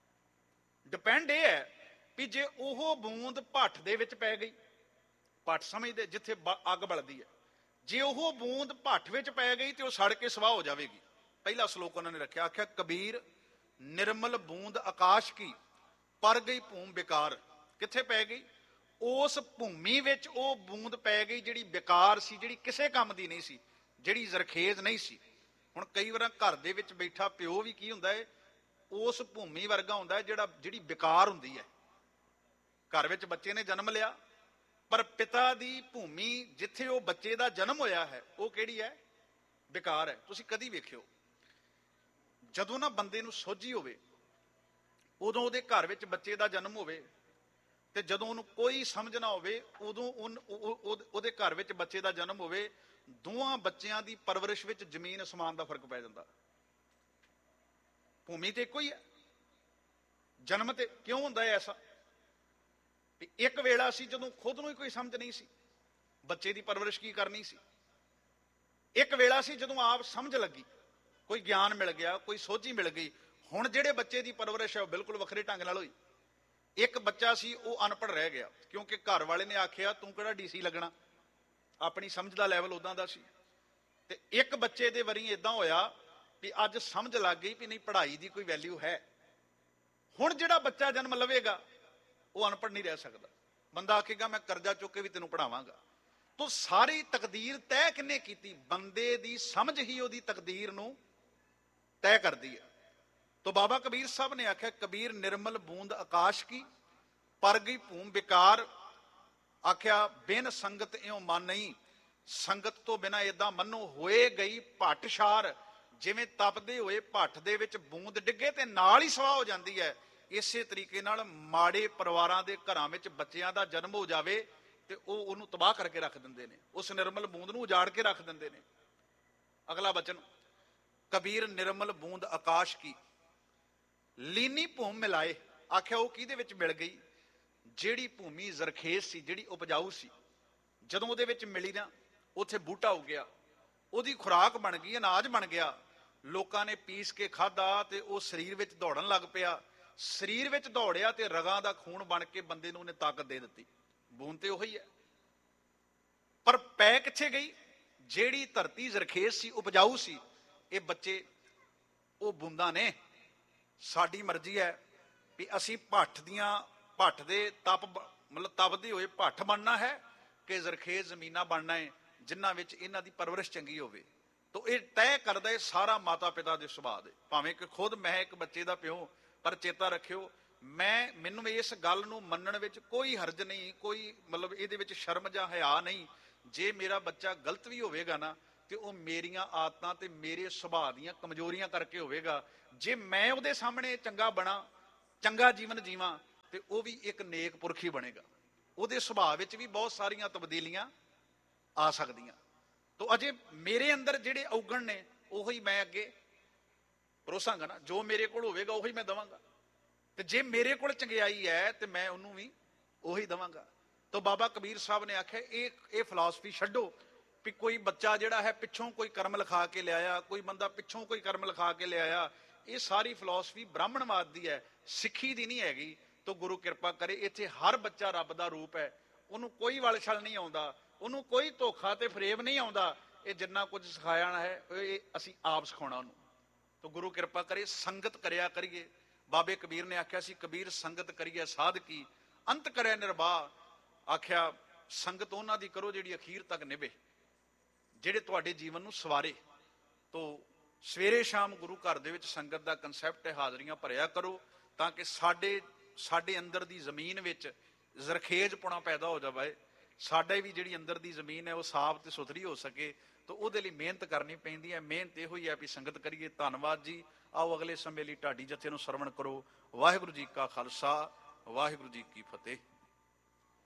ਡਿਪੈਂਡ ਇਹ ਹੈ ਵੀ ਜੇ ਉਹ ਬੂੰਦ ਭੱਠ ਦੇ ਵਿੱਚ ਪੈ ਗਈ, ਭੱਠ ਸਮਝਦੇ ਜਿੱਥੇ ਅੱਗ ਬਲਦੀ ਹੈ, ਜੇ ਉਹ ਬੂੰਦ ਭੱਠ ਵਿੱਚ ਪੈ ਗਈ ਤੇ ਉਹ ਸੜ ਕੇ ਸਵਾਹ ਹੋ ਜਾਵੇਗੀ। ਪਹਿਲਾ ਸ਼ਲੋਕ ਉਹਨਾਂ ਨੇ ਰੱਖਿਆ, ਆਖਿਆ ਕਬੀਰ ਨਿਰਮਲ ਬੂੰਦ ਆਕਾਸ਼ ਕੀ, ਪਰ ਗਈ ਭੂਮ ਬੇਕਾਰ। ਕਿੱਥੇ ਪੈ ਗਈ? ਉਸ ਭੂਮੀ ਵਿੱਚ ਉਹ ਬੂੰਦ ਪੈ ਗਈ ਜਿਹੜੀ ਬੇਕਾਰ ਸੀ, ਜਿਹੜੀ ਕਿਸੇ ਕੰਮ ਦੀ ਨਹੀਂ ਸੀ, ਜਿਹੜੀ ਜ਼ਰਖੇਜ਼ ਨਹੀਂ ਸੀ। ਹੁਣ ਕਈ ਵਾਰ ਘਰ ਦੇ ਵਿੱਚ ਬੈਠਾ ਪਿਓ ਵੀ ਕੀ ਹੁੰਦਾ ਹੈ, ਉਸ ਭੂਮੀ ਵਰਗਾ ਹੁੰਦਾ ਹੈ ਜਿਹੜੀ ਬੇਕਾਰ ਹੁੰਦੀ ਹੈ। ਘਰ ਵਿੱਚ ਬੱਚੇ ਨੇ ਜਨਮ ਲਿਆ, ਪਰ ਪਿਤਾ ਦੀ ਭੂਮੀ ਜਿੱਥੇ ਉਹ ਬੱਚੇ ਦਾ ਜਨਮ ਹੋਇਆ ਹੈ ਉਹ ਕਿਹੜੀ ਹੈ? ਬੇਕਾਰ ਹੈ। ਤੁਸੀਂ ਕਦੀ ਵੇਖਿਓ, ਜਦੋਂ ਨਾ ਬੰਦੇ ਨੂੰ ਸੋਝੀ ਹੋਵੇ, ਉਦੋਂ ਉਹਦੇ ਘਰ ਵਿੱਚ ਬੱਚੇ ਦਾ ਜਨਮ ਹੋਵੇ, ਤੇ ਜਦੋਂ ਉਹਨੂੰ ਕੋਈ ਸਮਝ ਨਾ ਹੋਵੇ ਉਦੋਂ ਉਹਦੇ ਘਰ ਵਿੱਚ ਬੱਚੇ ਦਾ ਜਨਮ ਹੋਵੇ, ਦੋਵਾਂ ਬੱਚਿਆਂ ਦੀ ਪਰਵਰਿਸ਼ ਵਿੱਚ ਜ਼ਮੀਨ ਅਸਮਾਨ ਦਾ ਫਰਕ ਪੈ ਜਾਂਦਾ। ਭੂਮੀ ਤੇ ਇੱਕੋ ਹੀ ਹੈ, ਜਨਮ ਤੇ ਕਿਉਂ ਹੁੰਦਾ ਹੈ ਐਸਾ? ਇੱਕ ਵੇਲਾ ਸੀ ਜਦੋਂ ਖੁਦ ਨੂੰ ਹੀ ਕੋਈ ਸਮਝ ਨਹੀਂ ਸੀ, ਬੱਚੇ ਦੀ ਪਰਵਰਿਸ਼ ਕੀ ਕਰਨੀ ਸੀ। ਇੱਕ ਵੇਲਾ ਸੀ ਜਦੋਂ ਆਪ ਸਮਝ ਲੱਗੀ, ਕੋਈ ਗਿਆਨ ਮਿਲ ਗਿਆ, ਕੋਈ ਸੋਝੀ ਮਿਲ ਗਈ। ਹੁਣ ਜਿਹੜੇ ਬੱਚੇ ਦੀ ਪਰਵਰਿਸ਼ ਹੈ ਉਹ ਬਿਲਕੁਲ ਵੱਖਰੇ ਢੰਗ ਨਾਲ ਹੋਈ। ਇੱਕ ਬੱਚਾ ਸੀ ਉਹ ਅਨਪੜ੍ਹ ਰਹਿ ਗਿਆ, ਕਿਉਂਕਿ ਘਰ ਵਾਲੇ ਨੇ ਆਖਿਆ ਤੂੰ ਕਿਹੜਾ ਡੀਸੀ ਲੱਗਣਾ, ਆਪਣੀ ਸਮਝ ਦਾ ਲੈਵਲ ਉਦਾਂ ਦਾ ਸੀ। ਤੇ ਇੱਕ ਬੱਚੇ ਦੇ ਵਾਰੀ ਇਦਾਂ ਹੋਇਆ ਵੀ ਅੱਜ ਸਮਝ ਲੱਗ ਗਈ ਵੀ ਨਹੀਂ, ਪੜ੍ਹਾਈ ਦੀ ਕੋਈ ਵੈਲਿਊ ਹੈ। ਹੁਣ ਜਿਹੜਾ ਬੱਚਾ ਜਨਮ ਲਵੇਗਾ ਉਹ ਅਨਪੜ੍ਹ ਨਹੀਂ ਰਹਿ ਸਕਦਾ। ਬੰਦਾ ਆਖੇਗਾ ਮੈਂ ਕਰਜ਼ਾ ਚੁੱਕ ਕੇ ਵੀ ਤੈਨੂੰ ਪੜ੍ਹਾਵਾਂਗਾ। ਤੋ ਸਾਰੀ ਤਕਦੀਰ ਤੈਅ ਕਿਹਨੇ ਕੀਤੀ? ਬੰਦੇ ਦੀ ਸਮਝ ਹੀ ਉਹਦੀ ਤਕਦੀਰ ਨੂੰ ਤੈਅ ਕਰਦੀ ਹੈ। ਤੋ ਬਾਬਾ ਕਬੀਰ ਸਾਹਿਬ ਨੇ ਆਖਿਆ, ਕਬੀਰ ਨਿਰਮਲ ਬੂੰਦ ਆਕਾਸ਼ ਕੀ, ਪਰ ਗਈ ਭੂਮ ਵਿਕਾਰ। ਆਖਿਆ ਬਿਨ ਸੰਗਤ ਇਉਂ ਮਨ ਨਹੀਂ, ਸੰਗਤ ਤੋਂ ਬਿਨਾਂ ਏਦਾਂ ਮੰਨੋ ਹੋਏ ਗਈ ਭੱਟ ਛਾਰ। ਜਿਵੇਂ ਤਪਦੇ ਹੋਏ ਭੱਠ ਦੇ ਵਿੱਚ ਬੂੰਦ ਡਿੱਗੇ ਤੇ ਨਾਲ ਹੀ ਸਵਾਹ ਹੋ ਜਾਂਦੀ ਹੈ, ਇਸੇ ਤਰੀਕੇ ਨਾਲ ਮਾੜੇ ਪਰਿਵਾਰਾਂ ਦੇ ਘਰਾਂ ਵਿੱਚ ਬੱਚਿਆਂ ਦਾ ਜਨਮ ਹੋ ਜਾਵੇ ਤੇ ਉਹ ਉਹਨੂੰ ਤਬਾਹ ਕਰਕੇ ਰੱਖ ਦਿੰਦੇ ਨੇ, ਉਸ ਨਿਰਮਲ ਬੂੰਦ ਨੂੰ ਉਜਾੜ ਕੇ ਰੱਖ ਦਿੰਦੇ ਨੇ। ਅਗਲਾ ਬਚਨ, ਕਬੀਰ ਨਿਰਮਲ ਬੂੰਦ ਆਕਾਸ਼ ਕੀ, ਲੀਨੀ ਭੂਮ ਮਿਲਾਏ। ਆਖਿਆ ਉਹ ਕਿਹਦੇ ਵਿੱਚ ਮਿਲ ਗਈ? ਜਿਹੜੀ ਭੂਮੀ ਜ਼ਰਖੇਜ਼ ਸੀ, ਜਿਹੜੀ ਉਪਜਾਊ ਸੀ, ਜਦੋਂ ਉਹਦੇ ਵਿੱਚ ਮਿਲੀ ਨਾ, ਉੱਥੇ ਬੂਟਾ ਉੱਗ ਗਿਆ, ਉਹਦੀ ਖੁਰਾਕ ਬਣ ਗਈ, ਅਨਾਜ ਬਣ ਗਿਆ। ਲੋਕਾਂ ਨੇ ਪੀਸ ਕੇ ਖਾਧਾ ਤੇ ਉਹ ਸਰੀਰ ਵਿੱਚ ਦੌੜਨ ਲੱਗ ਪਿਆ। ਸਰੀਰ ਵਿੱਚ ਦੌੜਿਆ ਤੇ ਰਗਾਂ ਦਾ ਖੂਨ ਬਣ ਕੇ ਬੰਦੇ ਨੂੰ ਉਹਨੇ ਤਾਕਤ ਦੇ ਦਿੱਤੀ। ਬੂੰਦ ਤੇ ਉਹੀ ਹੈ, ਪਰ ਪੈ ਕਿੱਥੇ ਗਈ? ਜਿਹੜੀ ਧਰਤੀ ਜ਼ਰਖੇਜ਼ ਸੀ, ਉਪਜਾਊ ਸੀ, ਇਹ ਬੱਚੇ ਉਹ ਬੂੰਦਾਂ ਨੇ। ਸਾਡੀ ਮਰਜ਼ੀ ਹੈ ਵੀ ਅਸੀਂ ਭੱਠ ਦੇ ਮਤਲਬ ਤਪਦੇ ਹੋਏ ਭੱਠ ਬਣਨਾ ਹੈ ਕਿ ਜ਼ਰਖੇਜ਼ ਜ਼ਮੀਨਾਂ ਬਣਨਾ ਹੈ ਜਿਨ੍ਹਾਂ ਵਿੱਚ ਇਹਨਾਂ ਦੀ ਪਰਵਰਿਸ਼ ਚੰਗੀ ਹੋਵੇ। ਤਾਂ ਇਹ ਤੈਅ ਕਰਦਾ ਹੈ ਸਾਰਾ ਮਾਤਾ ਪਿਤਾ ਦੇ ਸੁਭਾਅ ਦੇ। ਭਾਵੇਂ ਕਿ ਖੁਦ ਮੈਂ ਇੱਕ ਬੱਚੇ ਦਾ ਪਿਓ, ਪਰ ਚੇਤਾ ਰੱਖਿਓ ਮੈਨੂੰ ਇਸ ਗੱਲ ਨੂੰ ਮੰਨਣ ਵਿੱਚ ਕੋਈ ਹਰਜ ਨਹੀਂ, ਕੋਈ ਮਤਲਬ ਇਹਦੇ ਵਿੱਚ ਸ਼ਰਮ ਜਾਂ ਹਿਆ ਨਹੀਂ। ਜੇ ਮੇਰਾ ਬੱਚਾ ਗਲਤ ਵੀ ਹੋਵੇਗਾ ਨਾ, ਤੇ ਉਹ ਮੇਰੀਆਂ ਆਦਤਾਂ ਤੇ ਮੇਰੇ ਸੁਭਾਅ ਦੀਆਂ ਕਮਜ਼ੋਰੀਆਂ ਕਰਕੇ ਹੋਵੇਗਾ। ਜੇ ਮੈਂ ਉਹਦੇ ਸਾਹਮਣੇ ਚੰਗਾ ਬਣਾ, ਚੰਗਾ ਜੀਵਨ ਜੀਵਾਂ, ਤੇ ਉਹ ਵੀ ਇੱਕ ਨੇਕ ਪੁਰਖ ਹੀ ਬਣੇਗਾ। ਉਹਦੇ ਸੁਭਾਅ ਵਿੱਚ ਵੀ ਬਹੁਤ ਸਾਰੀਆਂ ਤਬਦੀਲੀਆਂ ਆ ਸਕਦੀਆਂ। ਤੋ ਅਜੇ ਮੇਰੇ ਅੰਦਰ ਜਿਹੜੇ ਔਗਣ ਨੇ ਉਹੀ ਮੈਂ ਅੱਗੇ ਪਰੋਸਾਂਗਾ ਨਾ, ਜੋ ਮੇਰੇ ਕੋਲ ਹੋਵੇਗਾ ਉਹੀ ਮੈਂ ਦੇਵਾਂਗਾ। ਤੇ ਜੇ ਮੇਰੇ ਕੋਲ ਚੰਗਿਆਈ ਹੈ ਤੇ ਮੈਂ ਉਹਨੂੰ ਵੀ ਉਹੀ ਦੇਵਾਂਗਾ। ਤੋ ਬਾਬਾ ਕਬੀਰ ਸਾਹਿਬ ਨੇ ਆਖਿਆ ਇਹ ਫਿਲਾਸਫੀ ਛੱਡੋ ਵੀ ਕੋਈ ਬੱਚਾ ਜਿਹੜਾ ਹੈ ਪਿੱਛੋਂ ਕੋਈ ਕਰਮ ਲਿਖਾ ਕੇ ਲਿਆਇਆ, ਕੋਈ ਬੰਦਾ ਪਿੱਛੋਂ ਕੋਈ ਕਰਮ ਲਿਖਾ ਕੇ ਲਿਆਇਆ। ਇਹ ਸਾਰੀ ਫਿਲਾਸਫੀ ਬ੍ਰਾਹਮਣਵਾਦ ਦੀ ਹੈ, ਸਿੱਖੀ ਦੀ ਨਹੀਂ ਹੈਗੀ। ਤੋ ਗੁਰੂ ਕਿਰਪਾ ਕਰੇ, ਇੱਥੇ ਹਰ ਬੱਚਾ ਰੱਬ ਦਾ ਰੂਪ ਹੈ, ਉਹਨੂੰ ਕੋਈ ਵਲਛਲ ਨਹੀਂ ਆਉਂਦਾ, ਉਹਨੂੰ ਕੋਈ ਧੋਖਾ ਤੇ ਫਰੇਬ ਨਹੀਂ ਆਉਂਦਾ। ਇਹ ਜਿੰਨਾ ਕੁਝ ਸਿਖਾਇਆ ਹੈ ਇਹ ਅਸੀਂ ਆਪ ਸਿਖਾਉਣਾ ਉਹਨੂੰ। ਤੋ ਗੁਰੂ ਕਿਰਪਾ ਕਰੇ ਸੰਗਤ ਕਰਿਆ ਕਰੀਏ। ਬਾਬੇ ਕਬੀਰ ਨੇ ਆਖਿਆ ਸੀ, ਕਬੀਰ ਸੰਗਤ ਕਰੀਏ ਸਾਧ ਕੀ, ਅੰਤ ਕਰੇ ਨਿਰਵਾਹ। ਆਖਿਆ ਸੰਗਤ ਉਹਨਾਂ ਦੀ ਕਰੋ ਜਿਹੜੀ ਅਖੀਰ ਤੱਕ ਨਿਭੇ, ਜਿਹੜੇ ਤੁਹਾਡੇ ਜੀਵਨ ਨੂੰ ਸਵਾਰੇ। ਤੋ ਸਵੇਰੇ ਸ਼ਾਮ ਗੁਰੂ ਘਰ ਦੇ ਵਿੱਚ ਸੰਗਤ ਦਾ ਕਨਸੈਪਟ ਹੈ, ਹਾਜ਼ਰੀਆਂ ਭਰਿਆ ਕਰੋ ਤਾਂ ਕਿ ਸਾਡੇ ਅੰਦਰ ਦੀ ਜ਼ਮੀਨ ਵਿੱਚ ਜ਼ਰਖੇਜ਼ਪੁਣਾ ਪੈਦਾ ਹੋ ਜਾਵੇ। ਸਾਡੇ ਵੀ ਜਿਹੜੀ ਅੰਦਰ ਦੀ ਜ਼ਮੀਨ ਹੈ ਉਹ ਸਾਫ਼ ਤੇ ਸੁਥਰੀ ਹੋ ਸਕੇ। ਤਾਂ ਉਹਦੇ ਲਈ ਮਿਹਨਤ ਕਰਨੀ ਪੈਂਦੀ ਹੈ। ਮਿਹਨਤ ਇਹੋ ਹੀ ਹੈ ਵੀ ਸੰਗਤ ਕਰੀਏ। ਧੰਨਵਾਦ ਜੀ। ਆਓ ਅਗਲੇ ਸਮੇਂ ਲਈ ਢਾਡੀ ਜਥੇ ਨੂੰ ਸਰਵਣ ਕਰੋ। ਵਾਹਿਗੁਰੂ ਜੀ ਕਾ ਖਾਲਸਾ, ਵਾਹਿਗੁਰੂ ਜੀ ਕੀ ਫਤਿਹ।